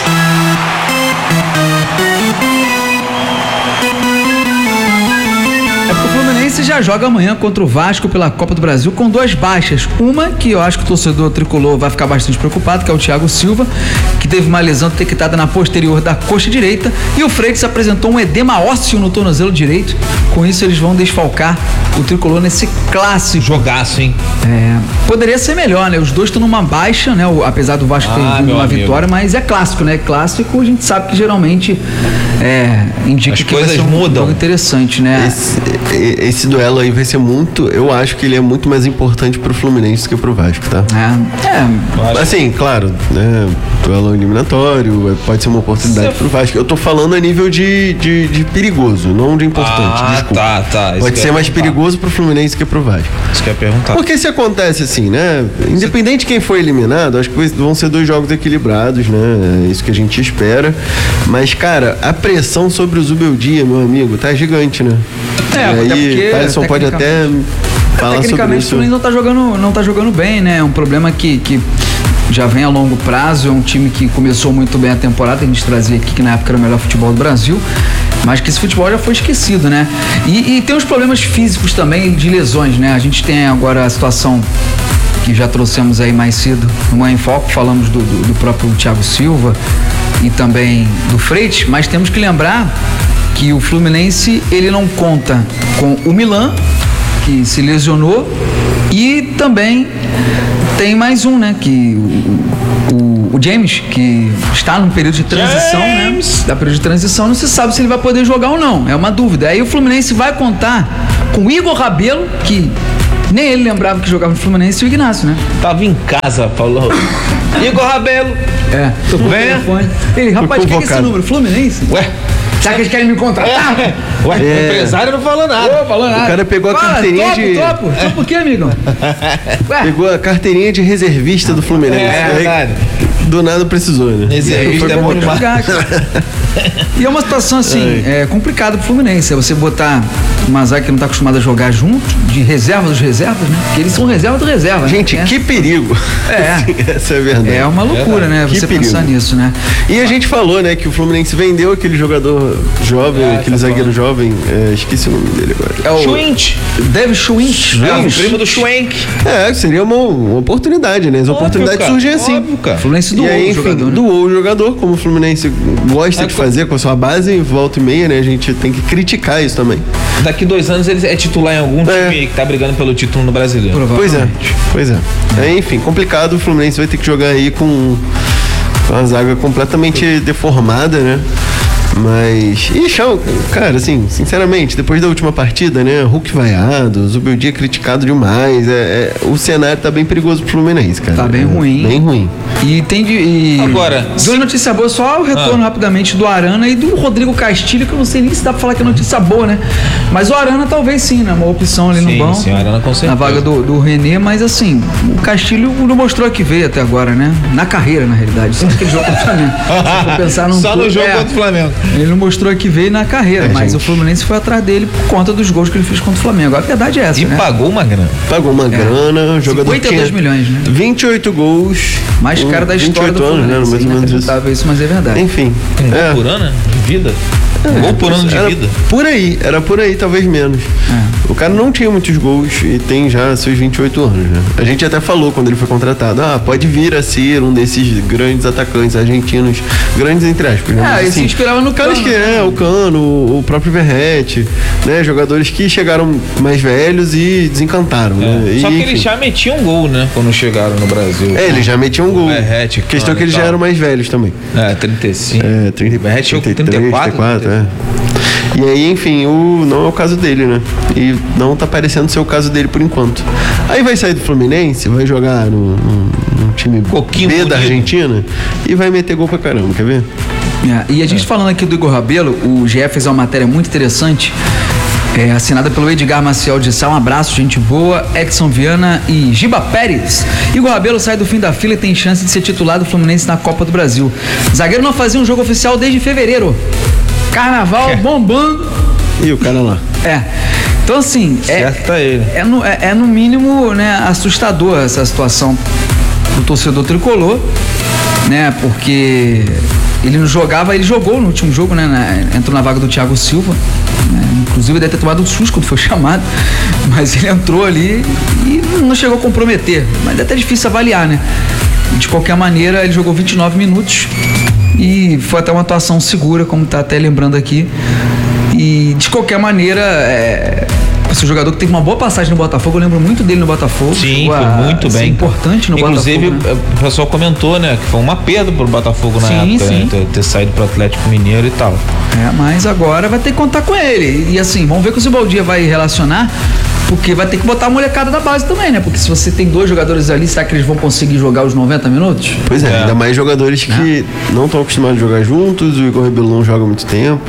O Fluminense já joga amanhã contra o Vasco pela Copa do Brasil com duas baixas. Uma que eu acho que o torcedor tricolor vai ficar bastante preocupado, que é o Thiago Silva, que teve uma lesão detectada na posterior da coxa direita, e o Freitas apresentou um edema ósseo no tornozelo direito. Com isso eles vão desfalcar o tricolor nesse clássico. Jogaço, hein? É, poderia ser melhor, né? Os dois estão numa baixa, né? O, apesar do Vasco ter ah, vindo uma amigo. vitória, mas é clássico, né? Clássico a gente sabe que geralmente é, indica As que coisas vai ser um mudam. jogo interessante, né? Esse, esse duelo aí vai ser muito, eu acho que ele é muito mais importante pro Fluminense do que pro Vasco, tá? É, é. Assim, claro, né? Duelo eliminatório, pode ser uma oportunidade pro Vasco. Eu tô falando a nível de, de, de perigoso, não de importante, ah, desculpa. tá, tá. Pode ser mais perigoso pro Fluminense que pro Vasco. Isso que eu ia perguntar. Porque se acontece assim, né? Independente de quem for eliminado, acho que vão ser dois jogos equilibrados, né? É isso que a gente espera. Mas, cara, a pressão sobre o Zubeldia, meu amigo, tá gigante, né? É, e até aí, porque, o Thaleson pode até falar sobre tecnicamente isso. o Fluminense não tá jogando, não tá jogando bem, né? É um problema que, que já vem a longo prazo, é um time que começou muito bem a temporada, a gente trazia aqui que na época era o melhor futebol do Brasil, mas que esse futebol já foi esquecido, né? E, e tem os problemas físicos também de lesões, né? A gente tem agora a situação que já trouxemos aí mais cedo no Manhã em Foco, falamos do, do, do próprio Thiago Silva e também do Freitas, mas temos que lembrar que o Fluminense, ele não conta com o Milan, que se lesionou, e também tem mais um, né, que o, o, o James, que está num período de transição, James. né, da período de transição, não se sabe se ele vai poder jogar ou não, é uma dúvida. Aí o Fluminense vai contar com o Igor Rabelo, que nem ele lembrava que jogava no Fluminense, e o Ignacio, né? Tava em casa, falou. Igor Rabelo. É, tocou o telefone. Ele, rapaz, quem é esse número? Fluminense? Ué? Será que eles querem me contratar? É. Ué, é. O empresário não falou nada. Ô, falou nada. O cara pegou a Fala, carteirinha topo, de... Topo, topo. Topo o quê, amigo? Ué? Pegou a carteirinha de reservista do Fluminense. É, verdade. Do nada precisou, né? Reservista é bom demais. E é uma situação assim, é, complicada pro Fluminense. É você botar uma zaga que não tá acostumada a jogar junto, de reserva dos reservas, né? Porque eles são reserva do reserva. Gente, né? que perigo. É. Essa é verdade. É uma loucura, né? Que Você perigo. pensar nisso, né? E a gente falou, né, que o Fluminense vendeu aquele jogador jovem, É, aquele tá zagueiro jovem, é, esqueci o nome dele agora. É o Schwindt. David Schwindt. É, o primo do Schwenk. É, seria uma, uma oportunidade, né? As Óbvio, oportunidades cara. surgem assim. Óbvio, cara. O Fluminense E doou aí, o enfim, jogador, né? doou o jogador, como o Fluminense gosta É, de fazer com a sua base, volta e meia, né? A gente tem que criticar isso também. Daqui dois anos ele é titular em algum É. time que tá brigando pelo título no Brasileiro. Pois é, pois é. é. Enfim, complicado, o Fluminense vai ter que jogar aí com uma zaga completamente deformada, né? Mas. E chão, cara, assim, sinceramente, depois da última partida, né? Hulk vaiado, Zubeldia criticado demais. É, é, o cenário tá bem perigoso pro Fluminense, cara. Tá bem é, ruim. Bem ruim. E tem de. E... Agora, Duas notícias boas, só o retorno Ah. rapidamente do Arana e do Rodrigo Castilho, que eu não sei nem se dá pra falar que é notícia boa, né? Mas o Arana talvez sim, né? Uma opção ali Sim, no banco. sim, o Arana com certeza. Na vaga do, do René, mas assim, o Castilho não mostrou que veio até agora, né? Na carreira, na realidade. Só naquele jogo contra o Flamengo. Se for pensar num Só no todo, jogo é, contra o Flamengo. Ele não mostrou que veio na carreira, É, mas gente. o Fluminense foi atrás dele por conta dos gols que ele fez contra o Flamengo. A verdade é essa, E né? pagou uma grana. Pagou uma grana, o jogador cinquenta e dois tinha milhões, né? vinte e oito gols. Mais cara da história do vinte e oito anos, né? Fluminense. Mais ou menos isso. Inacreditável isso, mas é verdade. Enfim. Um gol é. por ano de vida? Um gol por ano de Era vida. Por aí, era por aí, talvez menos. É. O cara não tinha muitos gols e tem já seus vinte e oito anos, né? A gente até falou quando ele foi contratado, ah, pode vir a ser um desses grandes atacantes argentinos, grandes entre aspas, né? Ah, Mas, e se inspirava no caras Cano, que né? é, o Cano, o próprio Verratti, né? Jogadores que chegaram mais velhos e desencantaram, né? E, Só que enfim. eles já metiam gol, né? Quando chegaram no Brasil. É, eles já metiam um gol. Verratti, Questão Cano que eles e já tal. eram mais velhos também. É, trinta e cinco. É, trinta, Verratti chegou com trinta e três, trinta e quatro, trinta e quatro, é. E aí, enfim, o, não é o caso dele, né? E não tá parecendo ser o caso dele por enquanto. Aí vai sair do Fluminense, vai jogar no, no, no time Coquinho B bonito. da Argentina e vai meter gol pra caramba, quer ver? É, e a gente falando aqui do Igor Rabelo, o G E fez uma matéria muito interessante, é, assinada pelo Edgar Maciel de Sá. Um abraço, gente boa, Edson Viana e Giba Pérez. Igor Rabelo sai do fim da fila e tem chance de ser titular do Fluminense na Copa do Brasil. Zagueiro não fazia um jogo oficial desde fevereiro. Carnaval bombando. E o cara lá. É. Então, assim, é, Certo tá ele. é, no, é, é no mínimo, né, assustador essa situação do torcedor tricolor, né, porque ele não jogava, ele jogou no último jogo, né, na, entrou na vaga do Thiago Silva, né, inclusive deve ter tomado um susto quando foi chamado, mas ele entrou ali e não chegou a comprometer, mas é até difícil avaliar, né. De qualquer maneira, ele jogou vinte e nove minutos e foi até uma atuação segura, como tá até lembrando aqui. E de qualquer maneira, é, esse jogador que teve uma boa passagem no Botafogo, eu lembro muito dele no Botafogo. Sim, Chegou foi a muito ser bem. importante no Inclusive, Botafogo. Né? o pessoal comentou, né, que foi uma perda pro Botafogo na Sim, época, sim. né, ter, ter saído pro Atlético Mineiro e tal. É, mas agora vai ter que contar com ele. E assim, vamos ver que o Zibaldia vai relacionar, porque vai ter que botar a molecada da base também, né? Porque se você tem dois jogadores ali, será que eles vão conseguir jogar os noventa minutos? Pois é, É. ainda mais jogadores que não estão acostumados a jogar juntos, o Igor Rabelo não joga há muito tempo.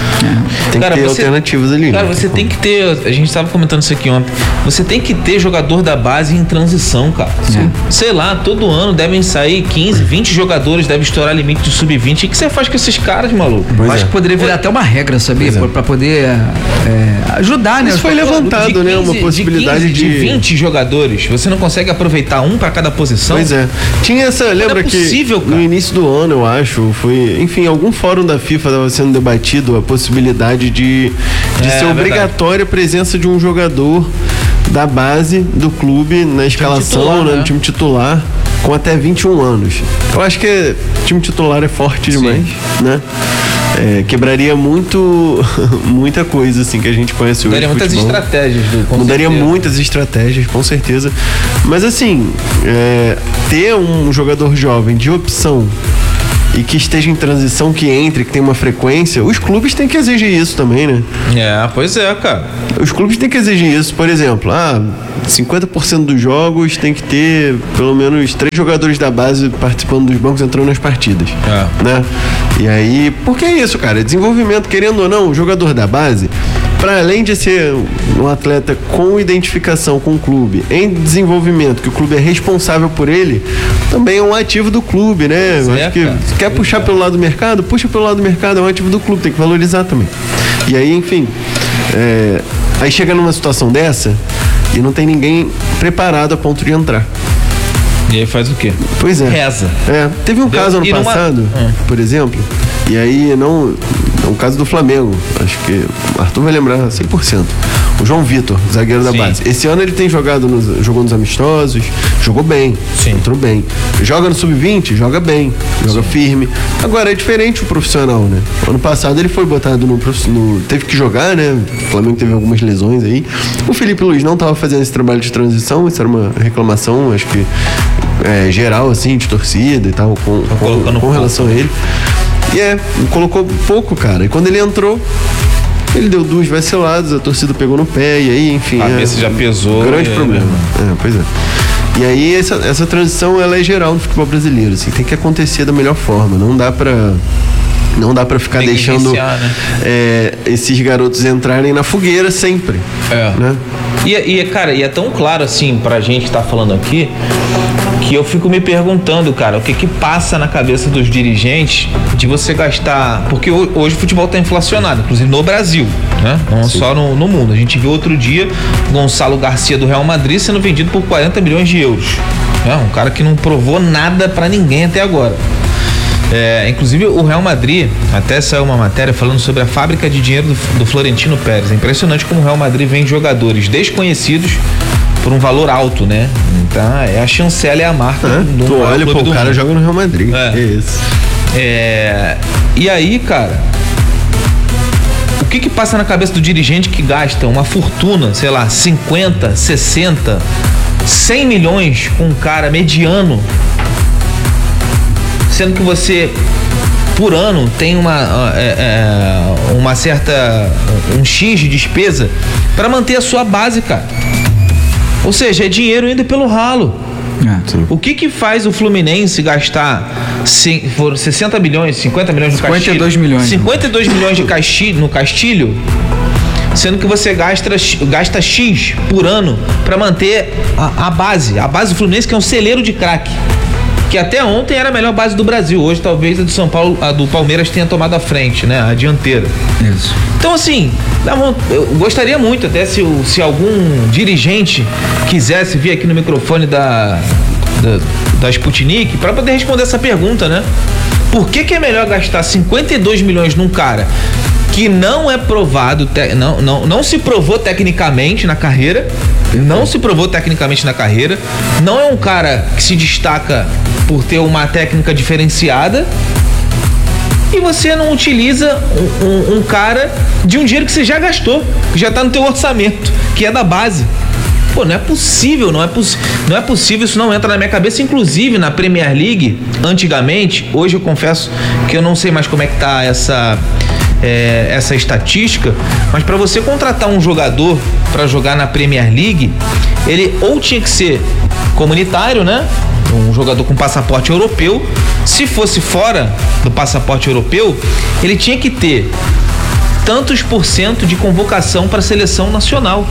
Tem Cara, que ter você- alternativas ali. Cara, né? você tem que ter. A gente estava comentando isso aqui ontem. Você tem que ter jogador da base em transição, cara. Sim. Sei lá, todo ano devem sair quinze, vinte jogadores, deve estourar limite de sub vinte. O que você faz com esses caras, maluco? Pois Eu acho é. que poderia virar até uma regra, sabia? Pois é. Pra poder é, ajudar, né? Isso os foi jogadores. levantado, De né? Uma quinze, possibilidade de, quinze, de- de vinte jogadores. Você não consegue aproveitar um pra cada posição? Pois é. Tinha essa, lembra é possível, que cara. no início do ano, eu acho, foi, enfim, algum fórum da FIFA estava sendo debatido a possibilidade de, de É, ser verdade. obrigatória a presença de um jogador da base do clube na escalação, titular, né, né? no time titular, com até vinte e um anos. Eu acho que time titular é forte demais, né? É, quebraria muito muita coisa assim que a gente conhece hoje. Mudaria muitas futebol. estratégias do com Mudaria certeza. muitas estratégias, com certeza. Mas assim, é, ter um jogador jovem de opção e que esteja em transição, que entre, que tenha uma frequência, os clubes têm que exigir isso também, né? É, pois é, cara. Os clubes têm que exigir isso. Por exemplo, ah, cinquenta por cento dos jogos tem que ter pelo menos três jogadores da base participando dos bancos, entrando nas partidas. É. Né? E aí, porque é isso, cara? Desenvolvimento, querendo ou não, o jogador da base, para além de ser um atleta com identificação com o clube, em desenvolvimento, que o clube é responsável por ele, também é um ativo do clube, né? Eu É, acho que cara. quer puxar pelo lado do mercado, puxa pelo lado do mercado, é um ativo do clube, tem que valorizar também. E aí, enfim, é, aí chega numa situação dessa e não tem ninguém preparado a ponto de entrar. E aí faz o quê? Pois é. Reza. É, teve um Deu- caso ano e numa- passado, Hum. por exemplo, e aí não. É um caso do Flamengo. Acho que o Arthur vai lembrar cem por cento. O João Vitor, zagueiro da Sim. base. Esse ano ele tem jogado nos, jogou nos amistosos, jogou bem, Sim. entrou bem. Joga no sub vinte, joga bem, joga firme. Agora é diferente o profissional, né? Ano passado ele foi botado no, prof- no teve que jogar, né? O Flamengo teve algumas lesões aí. O Felipe Luiz não estava fazendo esse trabalho de transição, isso era uma reclamação, acho que é, geral, assim, de torcida e tal, com, com, colocando com pouco. relação a ele. E é, colocou pouco, cara. E quando ele entrou, ele deu duas vaciladas, a torcida pegou no pé, e aí, enfim. A é, cabeça já pesou. Grande e aí, problema. né? É, pois é. E aí, essa, essa transição, ela é geral no futebol brasileiro, assim, tem que acontecer da melhor forma. Não dá pra. Não dá pra ficar deixando Negligenciar, né? é, esses garotos entrarem na fogueira sempre. É. Né? E, e, cara, e é tão claro assim pra gente que tá falando aqui, que eu fico me perguntando, cara, o que que passa na cabeça dos dirigentes de você gastar, porque ho- hoje o futebol tá inflacionado, inclusive no Brasil, né? Não só no, no mundo. A gente viu outro dia Gonçalo Garcia do Real Madrid sendo vendido por quarenta milhões de euros. É um cara que não provou nada pra ninguém até agora. É, inclusive o Real Madrid, até saiu uma matéria falando sobre a fábrica de dinheiro do, do Florentino Pérez. É impressionante como o Real Madrid vende jogadores desconhecidos por um valor alto, né? Então é a chancela, é a marca É, do tu maior olha, clube pô, do o cara mundo. joga no Real Madrid. É. É isso. É, e aí, cara, o que que passa na cabeça do dirigente que gasta uma fortuna, sei lá, cinquenta, sessenta, cem milhões com um cara mediano, sendo que você por ano tem uma é, é, uma certa um X de despesa para manter a sua base, cara. Ou seja, é dinheiro indo pelo ralo. O que que faz o Fluminense gastar se, for sessenta milhões, cinquenta milhões no cinquenta e dois Castilho? milhões. cinquenta e dois milhões de Castilho, no Castilho, sendo que você gasta, gasta X por ano para manter a, a base. A base do Fluminense, que é um celeiro de craque. Que até ontem era a melhor base do Brasil. Hoje talvez a do São Paulo, a do Palmeiras tenha tomado a frente, né? A dianteira. Isso. Então, assim, dá von- eu gostaria muito, até se, o- se algum dirigente quisesse vir aqui no microfone da, da, da Sputnik para poder responder essa pergunta, né? Por que que é melhor gastar cinquenta e dois milhões num cara que não é provado, te- não, não, não se provou tecnicamente na carreira, não se provou tecnicamente na carreira, não é um cara que se destaca por ter uma técnica diferenciada, e você não utiliza um, um- um cara de um dinheiro que você já gastou, que já tá no teu orçamento, que é da base. Pô, não é possível, não é, poss- não é possível, isso não entra na minha cabeça. Inclusive na Premier League, antigamente, hoje eu confesso que eu não sei mais como é que tá essa, é, essa estatística, mas para você contratar um jogador para jogar na Premier League, ele ou tinha que ser comunitário, né? Um jogador com passaporte europeu. Se fosse fora do passaporte europeu, ele tinha que ter tantos por cento de convocação para a seleção nacional.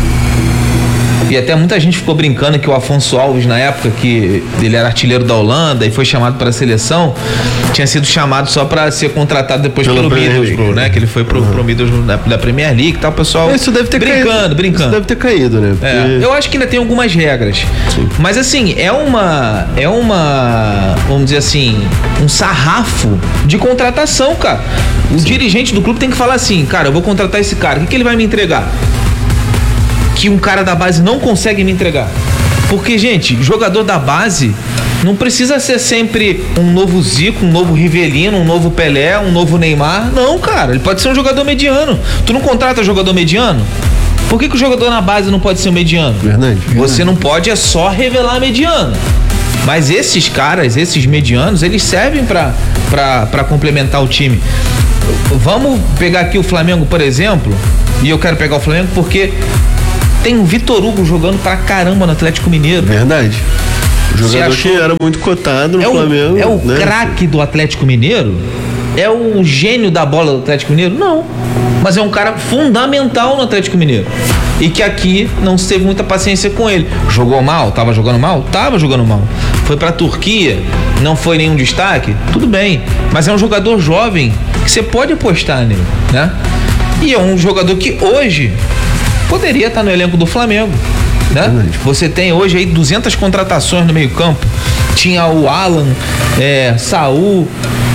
E até muita gente ficou brincando que o Afonso Alves, na época que ele era artilheiro da Holanda e foi chamado para a seleção, tinha sido chamado só para ser contratado depois Pelo pelo, Premier Middlesbrough, League. né? Que ele foi pro, pro Middlesbrough da, da Premier League e tal, o pessoal Isso deve ter brincando, caído. brincando. Isso deve ter caído, né? É, Porque- eu acho que ainda tem algumas regras. Sim. Mas assim, é uma. É uma. Vamos dizer assim, um sarrafo de contratação, cara. O dirigente do clube tem que falar assim, cara, eu vou contratar esse cara, o que, que ele vai me entregar? que um cara da base não consegue me entregar. Porque, gente, jogador da base não precisa ser sempre um novo Zico, um novo Rivelino, um novo Pelé, um novo Neymar. Não, cara, ele pode ser um jogador mediano. Tu não contrata jogador mediano? Por que que o jogador na base não pode ser um mediano? Verdade. Você não pode é só revelar mediano. Mas esses caras, esses medianos, eles servem pra, pra, pra complementar o time. Vamos pegar aqui o Flamengo, por exemplo, e eu quero pegar o Flamengo porque tem o Vitor Hugo jogando pra caramba no Atlético Mineiro. Verdade. O jogador achou... que era muito cotado no é o, Flamengo. É o né? craque do Atlético Mineiro? É o gênio da bola do Atlético Mineiro? Não. Mas é um cara fundamental no Atlético Mineiro. E que aqui não se teve muita paciência com ele. Jogou mal? Tava jogando mal? Tava jogando mal. Foi pra Turquia? Não foi nenhum destaque? Tudo bem. Mas é um jogador jovem que você pode apostar nele, né? E é um jogador que hoje poderia estar no elenco do Flamengo, né? Você tem hoje aí duzentas contratações no meio campo. Tinha o Alan, é, Saul,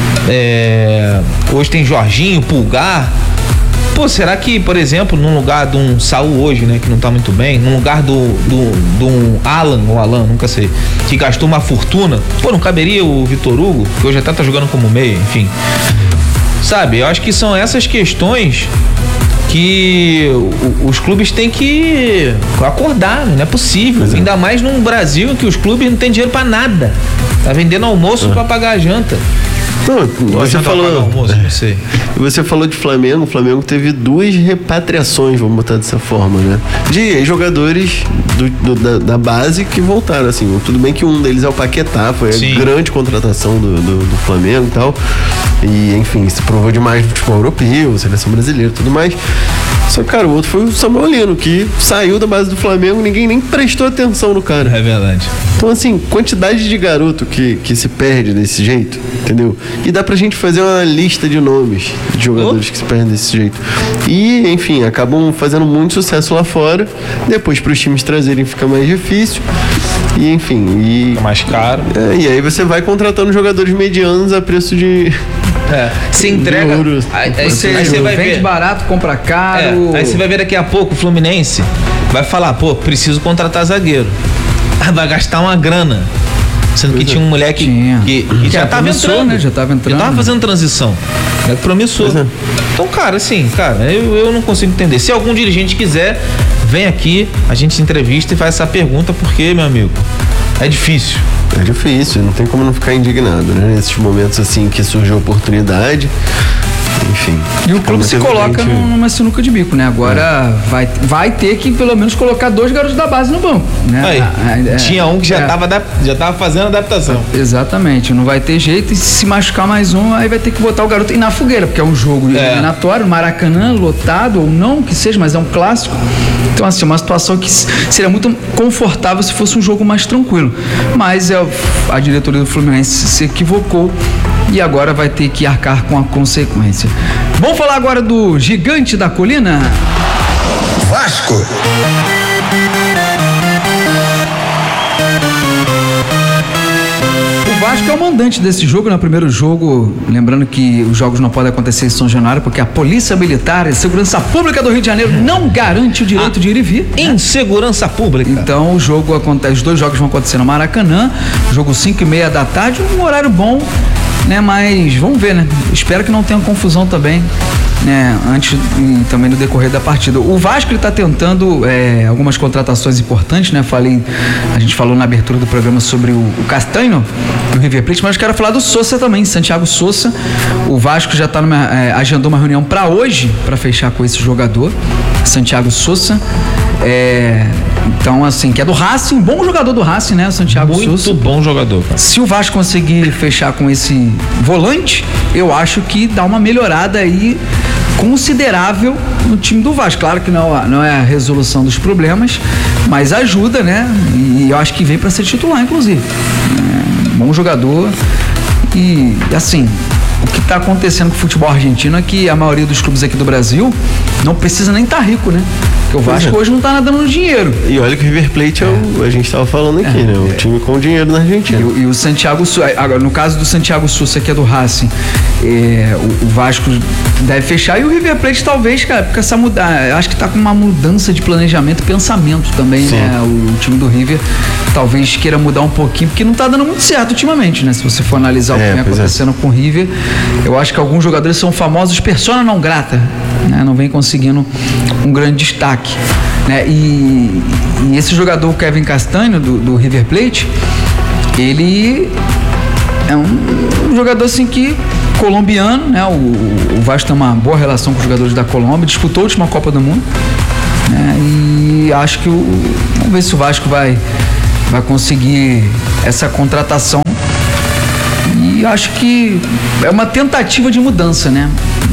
é, hoje tem Jorginho, Pulgar. Pô, será que, por exemplo, num lugar de um Saul hoje, né, que não tá muito bem, num lugar do, do, do um Alan, ou Alan, nunca sei, que gastou uma fortuna, pô, não caberia o Vitor Hugo, que hoje até tá jogando como meia, enfim. Sabe, eu acho que são essas questões que os clubes têm que acordar, não é possível. É. Ainda mais num Brasil que os clubes não têm dinheiro pra nada. Tá vendendo almoço é. pra pagar a janta. Não, você falou, almoço, não sei. Você falou de Flamengo. O Flamengo teve duas repatriações, vamos botar dessa forma, né? De jogadores do, do, da, da base que voltaram, assim. Tudo bem que um deles é o Paquetá, foi Sim. a grande contratação do, do, do Flamengo e tal. E, enfim, se provou demais no futebol europeu, seleção brasileira e tudo mais. Só que, cara, o outro foi o Samuel Lino, que saiu da base do Flamengo, ninguém nem prestou atenção no cara. É verdade. Então, assim, quantidade de garoto que, que se perde desse jeito, entendeu? E dá pra gente fazer uma lista de nomes de jogadores oh. que se perdem desse jeito. E, enfim, acabam fazendo muito sucesso lá fora. Depois, pros times trazerem, fica mais difícil. E, enfim, e... Fica mais caro. É, e aí você vai contratando jogadores medianos a preço de... É, se entrega. Aí, aí você, aí você vai vende ver. barato, compra caro. É, aí você vai ver daqui a pouco o Fluminense vai falar, pô, preciso contratar zagueiro. Vai gastar uma grana. Sendo que tinha um moleque tinha. que, que, que já tava entrando, né? Já tava entrando. Já tava fazendo transição. É promissor. É. Então, cara, assim, cara, eu, eu não consigo entender. Se algum dirigente quiser, vem aqui, a gente se entrevista e faz essa pergunta, porque, meu amigo, é difícil. É difícil, não tem como não ficar indignado, né? Nesses momentos assim que surge a oportunidade, enfim. E o clube se coloca gente... numa sinuca de bico, né? Agora é. vai, vai ter que pelo menos colocar dois garotos da base no banco, né? Aí, é, tinha um que já, é. tava, já tava fazendo adaptação. Exatamente, não vai ter jeito, e se machucar mais um, aí vai ter que botar o garoto e na fogueira, porque é um jogo é. eliminatório, Maracanã, lotado ou não, que seja, mas é um clássico. Então, assim, uma situação que seria muito confortável se fosse um jogo mais tranquilo. Mas é, a diretoria do Fluminense se equivocou e agora vai ter que arcar com a consequência. Vamos falar agora do gigante da colina? Vasco. O Vasco é o mandante desse jogo, no primeiro jogo, lembrando que os jogos não podem acontecer em São Januário, porque a Polícia Militar e Segurança Pública do Rio de Janeiro não garante o direito ah, de ir e vir. Em né? segurança pública. Então o jogo acontece, os dois jogos vão acontecer no Maracanã, jogo cinco e meia da tarde, um horário bom, né? Mas vamos ver, né? Espero que não tenha confusão também, né? Antes e também no decorrer da partida. O Vasco ele tá tentando é, algumas contratações importantes, né? Falei, a gente falou na abertura do programa sobre o, o Castanho do River Plate, mas eu quero falar do Sousa também, Santiago Sousa. O Vasco já tá numa, é, agendou uma reunião para hoje para fechar com esse jogador, Santiago Sousa. É, então, assim, que é do Racing, bom jogador do Racing, né, Santiago Muito Sousa. Muito bom jogador, cara. Se o Vasco conseguir fechar com esse volante, eu acho que dá uma melhorada aí considerável no time do Vasco. Claro que não, não é a resolução dos problemas, mas ajuda, né? E eu acho que vem para ser titular, inclusive. É, bom jogador. E, assim, o que está acontecendo com o futebol argentino é que a maioria dos clubes aqui do Brasil não precisa nem estar tá rico, né? Porque o Vasco é. hoje não tá nadando no dinheiro. E olha que o River Plate é, o, a gente tava falando aqui, é. né? O time com dinheiro na Argentina. E, e o Santiago Sousa, agora no caso do Santiago Sousa, que é do Racing, é, o, o Vasco deve fechar e o River Plate talvez, cara, porque essa mudança, acho que tá com uma mudança de planejamento, pensamento também, Sim. né? O, o time do River talvez queira mudar um pouquinho, porque não tá dando muito certo ultimamente, né? Se você for analisar é, o que vem acontecendo é. com o River, eu acho que alguns jogadores são famosos persona não grata, né? Não vem conseguindo um grande destaque, né? E, e esse jogador, o Kevin Castanho, do, do River Plate, ele é um, um jogador assim que colombiano, né? O, o Vasco tem uma boa relação com os jogadores da Colômbia, disputou a última Copa do Mundo, né? E acho que o, vamos ver se o Vasco vai vai conseguir essa contratação, e acho que é uma tentativa de mudança, né?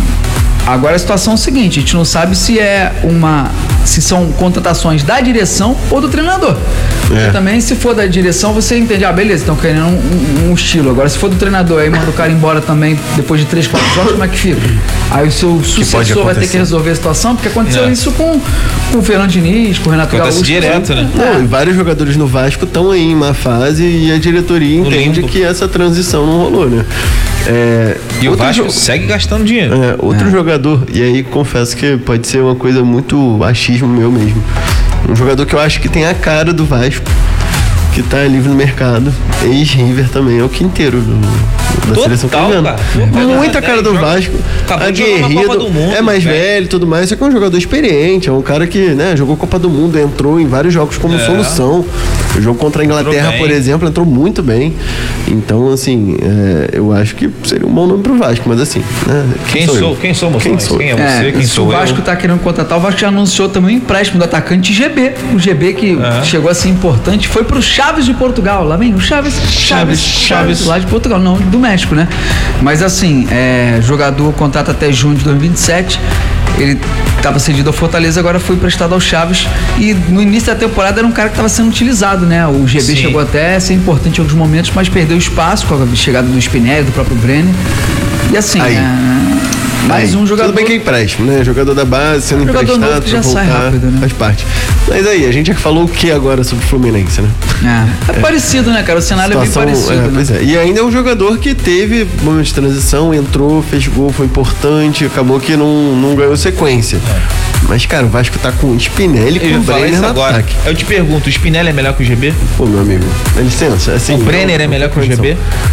Agora a situação é o seguinte, a gente não sabe se é uma se são contratações da direção ou do treinador. Porque é. também, se for da direção, você entende, ah, beleza, estão querendo um, um, um estilo. Agora, se for do treinador, aí manda o cara embora também depois de três, quatro jogos, como é que fica? Aí o seu sucessor vai ter que resolver a situação, porque aconteceu é. isso com, com o Fernando Diniz, com o Renato Gaúcho. Acontece direto, né? Não, e vários jogadores no Vasco estão aí em má fase e a diretoria entende que essa transição não rolou, né? É, e o Vasco jo- segue gastando dinheiro. É, outro é. jogador, e aí confesso que pode ser uma coisa muito achismo meu mesmo. Um jogador que eu acho que tem a cara do Vasco, que tá livre no mercado, ex-River também, é o Quinteiro do, da Total, seleção colombiana. Muita cara do Vasco, aguerrido, é mais velho, velho e tudo mais, só que é um jogador experiente, é um cara que, né, jogou Copa do Mundo, entrou em vários jogos como é. solução. O jogo contra a Inglaterra, por exemplo, entrou muito bem. Então, assim, é, eu acho que seria um bom nome pro Vasco, mas assim, né, quem, quem sou, quem somos quem nós? Sou? Quem é você? É, quem sou o Vasco eu? tá querendo contratar, o Vasco já anunciou também o empréstimo do atacante G B. O G B que é. chegou a ser importante, foi pro Chaves de Portugal. Lá vem o Chaves, Chaves, Chaves, Chaves, lá de Portugal, não do México, né? Mas assim, é, jogador contrato até junho de dois mil e vinte e sete. Ele estava cedido ao Fortaleza, agora foi emprestado ao Chaves, e no início da temporada era um cara que estava sendo utilizado, né? O G B Sim. chegou até a ser importante em alguns momentos, mas perdeu espaço com a chegada do Spinelli, do próprio Brenner. E assim, é, mais aí. um jogador. Tudo bem que é empréstimo, né? Jogador da base, sendo jogador emprestado, que já voltar, sai rápido, né? Faz parte. Mas aí, a gente já falou o que agora sobre o Fluminense, né? É, é, é parecido, né, cara? O cenário situação, é bem parecido. É, né? Pois é. E ainda é um jogador que teve momento de transição, entrou, fez gol, foi importante, acabou que não, não ganhou sequência. É. Mas, cara, o Vasco tá com o Spinelli e com o Brenner no agora. ataque. Eu te pergunto, o Spinelli é melhor que o G B? Pô, meu amigo, dá licença. Assim, o Brenner é melhor que o G B?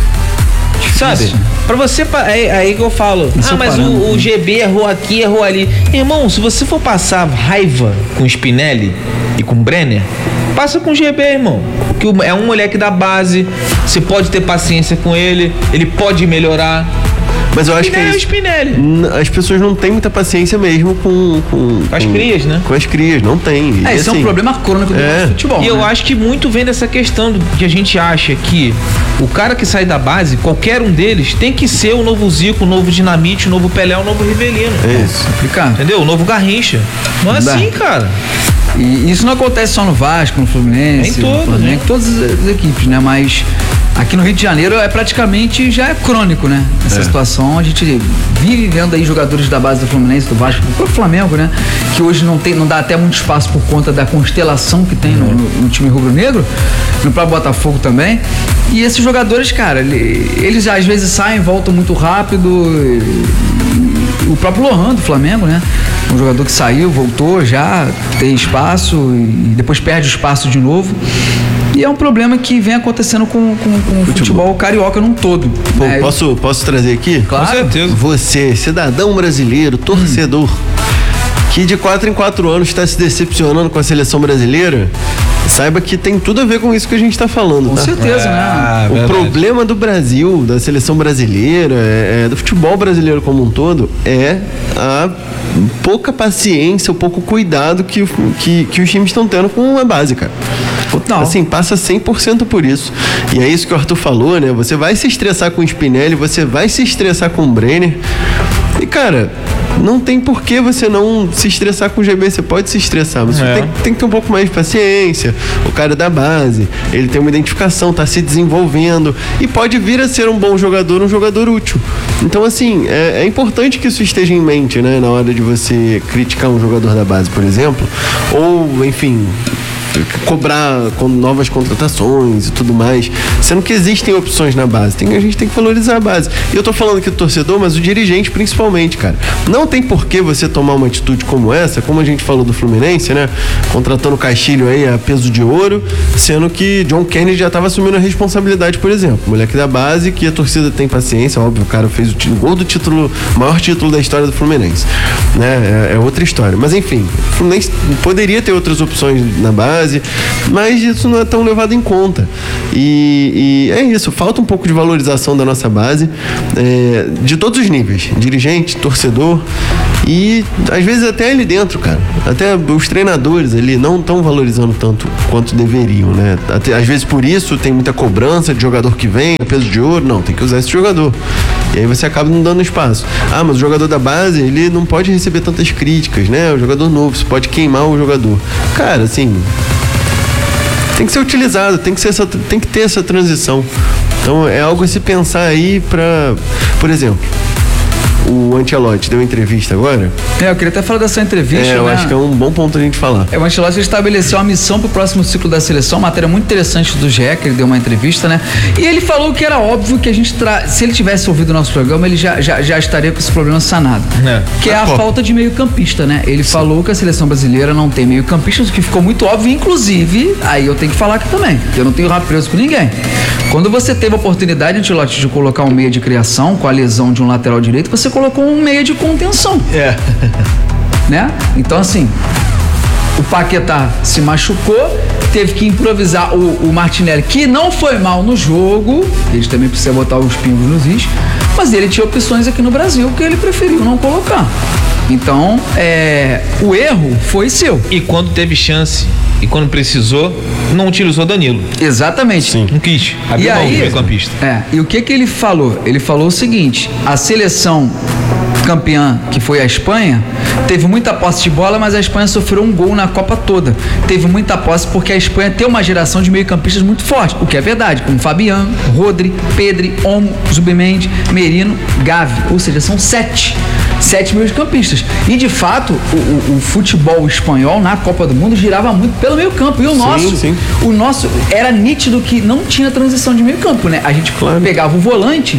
Sabe? Pra você, é aí que eu falo, Isso ah, mas o, o G B errou aqui, errou ali. Irmão, se você for passar raiva com o Spinelli e com o Brenner, passa com o G B, irmão. Que é um moleque da base, você pode ter paciência com ele, ele pode melhorar. Mas eu acho Spinelli que é o Spinelli. As pessoas não têm muita paciência mesmo com... Com, com as crias, né? Com as crias, não tem. É, esse assim, é um problema crônico do é. futebol. E né? eu acho que muito vem dessa questão do, que a gente acha que o cara que sai da base, qualquer um deles, tem que ser o novo Zico, o novo Dinamite, o novo Pelé, o novo Rivelino. É isso. Complicado. Entendeu? O novo Garrincha. Não é assim, cara. E isso não acontece só no Vasco, no Fluminense, em todo, no Flamengo, né? em todas as equipes, né? Mas aqui no Rio de Janeiro é praticamente, já é crônico, né? Essa é. situação, a gente vive vendo aí jogadores da base do Fluminense, do Vasco, do próprio Flamengo, né? Que hoje não tem, não dá até muito espaço por conta da constelação que tem no, no, no time rubro-negro, no próprio Botafogo também. E esses jogadores, cara, eles às vezes saem, voltam muito rápido. O próprio Lohan do Flamengo, né? Um jogador que saiu, voltou já, tem espaço e depois perde o espaço de novo. E é um problema que vem acontecendo com, com, com o futebol carioca num todo. Pô, é, posso, posso trazer aqui? Claro. Com certeza. Você, cidadão brasileiro, torcedor, hum. que de quatro em quatro anos está se decepcionando com a seleção brasileira, saiba que tem tudo a ver com isso que a gente está falando. Com tá? certeza, ah, né? O verdade. problema do Brasil, da seleção brasileira, é, é, do futebol brasileiro como um todo, é a pouca paciência, o pouco cuidado que, que, que os times estão tendo com a base, cara. Não. Assim, passa cem por cento por isso. E é isso que o Arthur falou, né? Você vai se estressar com o Spinelli, você vai se estressar com o Brenner. E, cara, não tem por que você não se estressar com o G B. Você pode se estressar, você é. tem, tem que ter um pouco mais de paciência. O cara é da base, ele tem uma identificação, tá se desenvolvendo e pode vir a ser um bom jogador, um jogador útil. Então, assim, é, é importante que isso esteja em mente, né? Na hora de você criticar um jogador da base, por exemplo, ou, enfim, cobrar com novas contratações e tudo mais, sendo que existem opções na base. Tem, a gente tem que valorizar a base. E eu tô falando aqui do torcedor, mas o dirigente principalmente, cara. Não tem por que você tomar uma atitude como essa, como a gente falou do Fluminense, né? Contratando o Castilho aí a peso de ouro, sendo que John Kennedy já tava assumindo a responsabilidade, por exemplo. Moleque da base, que a torcida tem paciência, óbvio, o cara fez o, t- o gol do título, maior título da história do Fluminense, né? É, é outra história. Mas enfim, o Fluminense poderia ter outras opções na base, mas isso não é tão levado em conta. E, e é isso, falta um pouco de valorização da nossa base, é, de todos os níveis, dirigente, torcedor e às vezes até ali dentro, cara, até os treinadores ali não estão valorizando tanto quanto deveriam, né? Até, às vezes por isso tem muita cobrança de jogador que vem, peso de ouro, não, tem que usar esse jogador. E aí você acaba não dando espaço. Ah, mas o jogador da base, ele não pode receber tantas críticas, né? O jogador novo, você pode queimar o jogador. Cara, assim, tem que ser utilizado, tem que, ser essa, tem que ter essa transição. Então é algo a se pensar aí pra, por exemplo, o Ancelotti deu entrevista agora. É, eu queria até falar dessa entrevista. É, eu né? acho que é um bom ponto a gente falar. É, o Ancelotti estabeleceu uma missão para o próximo ciclo da seleção, uma matéria muito interessante do G E, que ele deu uma entrevista, né? E ele falou que era óbvio que a gente, tra... se ele tivesse ouvido o nosso programa, ele já, já, já estaria com esse problema sanado. É. Que é a pô. falta de meio campista, né? Ele Sim. falou que a seleção brasileira não tem meio campistas, o que ficou muito óbvio, inclusive, aí eu tenho que falar aqui também, eu não tenho rabo preso com ninguém. Quando você teve a oportunidade, Ancelotti, de colocar um meia de criação com a lesão de um lateral direito, você colocou um meia de contenção. É. Né? Então, assim, o Paquetá se machucou, teve que improvisar o, o Martinelli, que não foi mal no jogo, a gente também precisa botar os pingos nos is, mas ele tinha opções aqui no Brasil que ele preferiu não colocar. Então, é, o erro foi seu. E quando teve chance e quando precisou, não utilizou Danilo. Exatamente. Sim. Não quis. Abriu mão do meio-campista. É, e o que que ele falou? Ele falou o seguinte: a seleção campeã, que foi a Espanha, teve muita posse de bola, mas a Espanha sofreu um gol na Copa toda. Teve muita posse porque a Espanha tem uma geração de meio-campistas muito forte, o que é verdade, como Fabián, Rodri, Pedri, Olmo, Zubimendi, Merino, Gavi, ou seja, são sete. Sete meio-campistas. E de fato, o, o, o futebol espanhol na Copa do Mundo girava muito pelo meio-campo. E o nosso, sim, sim. o nosso era nítido que não tinha transição de meio-campo, né? A gente claro. pegava o volante,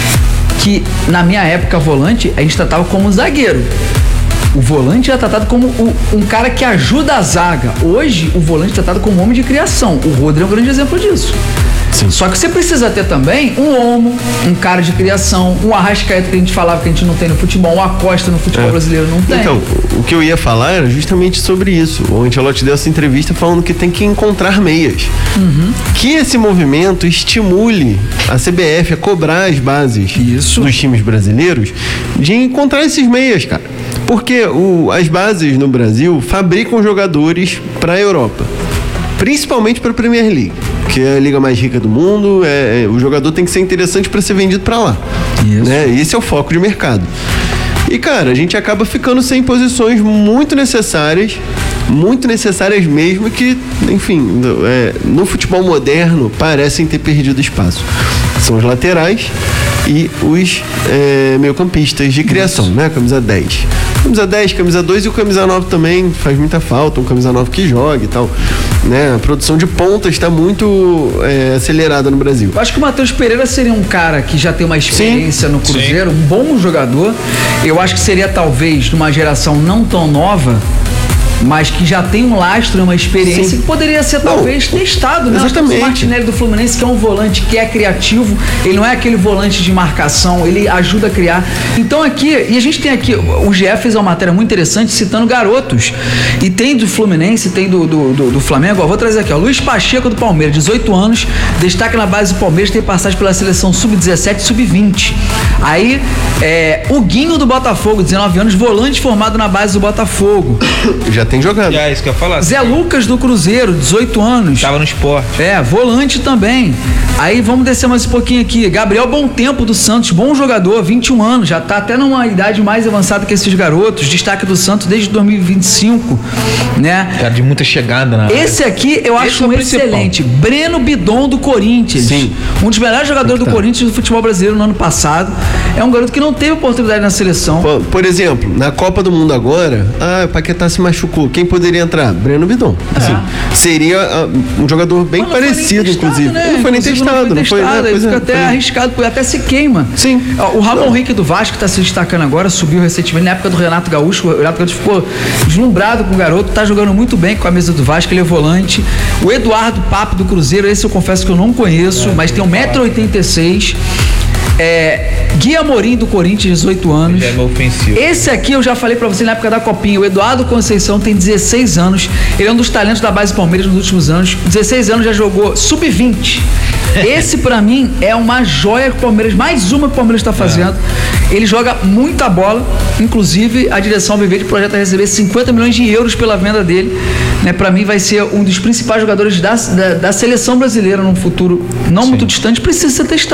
que na minha época, volante, a gente tratava como zagueiro. O volante é tratado como o, um cara que ajuda a zaga. Hoje, o volante é tratado como homem de criação. O Rodri é um grande exemplo disso. Sim. Só que você precisa ter também um Olmo, um cara de criação, um Arrascaeta que a gente falava que a gente não tem no futebol, um Acosta no futebol é. brasileiro não tem. Então, o que eu ia falar era justamente sobre isso. O Ancelotti deu essa entrevista falando que tem que encontrar meias. Uhum. Que esse movimento estimule a C B F a cobrar as bases isso. dos times brasileiros de encontrar esses meias, cara. Porque o, as bases no Brasil fabricam jogadores para a Europa, principalmente para a Premier League, que é a liga mais rica do mundo. É, é, o jogador tem que ser interessante para ser vendido para lá. Isso. Né? Esse é o foco de mercado. E, cara, a gente acaba ficando sem posições muito necessárias, muito necessárias mesmo, que, enfim, é, no futebol moderno parecem ter perdido espaço. São os laterais e os é, meio-campistas de criação, Isso. né? Camisa dez. Camisa dez, camisa dois e o camisa nove também faz muita falta, um camisa nove que joga e tal. Né? A produção de pontas está muito é, acelerada no Brasil. Eu acho que o Matheus Pereira seria um cara que já tem uma experiência Sim. no Cruzeiro, Sim. um bom jogador. Eu acho que seria talvez de uma geração não tão nova, mas que já tem um lastro, uma experiência Sim. que poderia ser talvez não, testado, né? Exatamente. O Martinelli do Fluminense, que é um volante que é criativo, ele não é aquele volante de marcação, ele ajuda a criar. Então aqui, e a gente tem aqui, o G E fez uma matéria muito interessante citando garotos, e tem do Fluminense, tem do, do, do, do Flamengo, ó, vou trazer aqui, ó, Luiz Pacheco do Palmeiras, dezoito anos, destaca na base do Palmeiras, tem passagem pela seleção sub dezessete e sub vinte. Aí, é, o Guinho do Botafogo, dezenove anos, volante formado na base do Botafogo. Já tem tem jogado. É isso que eu ia falar. Zé Lucas do Cruzeiro, dezoito anos. Tava no esporte. É, volante também. Aí vamos descer mais um pouquinho aqui. Gabriel Bom Tempo do Santos, bom jogador, vinte e um anos, já tá até numa idade mais avançada que esses garotos. Destaque do Santos desde dois mil e vinte e cinco, né? Cara de muita chegada na Esse aqui eu Esse acho é o um principal. excelente. Breno Bidon do Corinthians. Sim. Um dos melhores jogadores do Tá. Corinthians do futebol brasileiro no ano passado. É um garoto que não teve oportunidade na seleção. Por, por exemplo, na Copa do Mundo agora, ah, o Paquetá se machucou. Quem poderia entrar? Breno Bidon. Assim, seria ah, um jogador bem Mas não foi nem parecido, testado, inclusive. né? Não foi nem Inclusive, testado, não foi, testado, né? ele Pois fica é, até foi. arriscado, até se queima. Sim. Ó, o Ramon Não. Henrique do Vasco está se destacando agora, subiu recentemente na época do Renato Gaúcho. O Renato Gaúcho ficou deslumbrado com o garoto, tá jogando muito bem com a camisa do Vasco, ele é volante. O Eduardo Papo do Cruzeiro, esse eu confesso que eu não conheço, mas tem um metro e oitenta e seis. É, Gui Amorim do Corinthians, dezoito anos. Já é meio ofensivo. Esse aqui eu já falei pra você na época da Copinha. O Eduardo Conceição tem dezesseis anos. Ele é um dos talentos da base Palmeiras nos últimos anos. dezesseis anos, já jogou sub vinte. Esse pra mim é uma joia que o Palmeiras, mais uma que o Palmeiras tá fazendo. Ele joga muita bola. Inclusive, a direção Viverde projeta receber cinquenta milhões de euros pela venda dele. Né, pra mim vai ser um dos principais jogadores da, da, da seleção brasileira num futuro não muito distante. Precisa ser testado.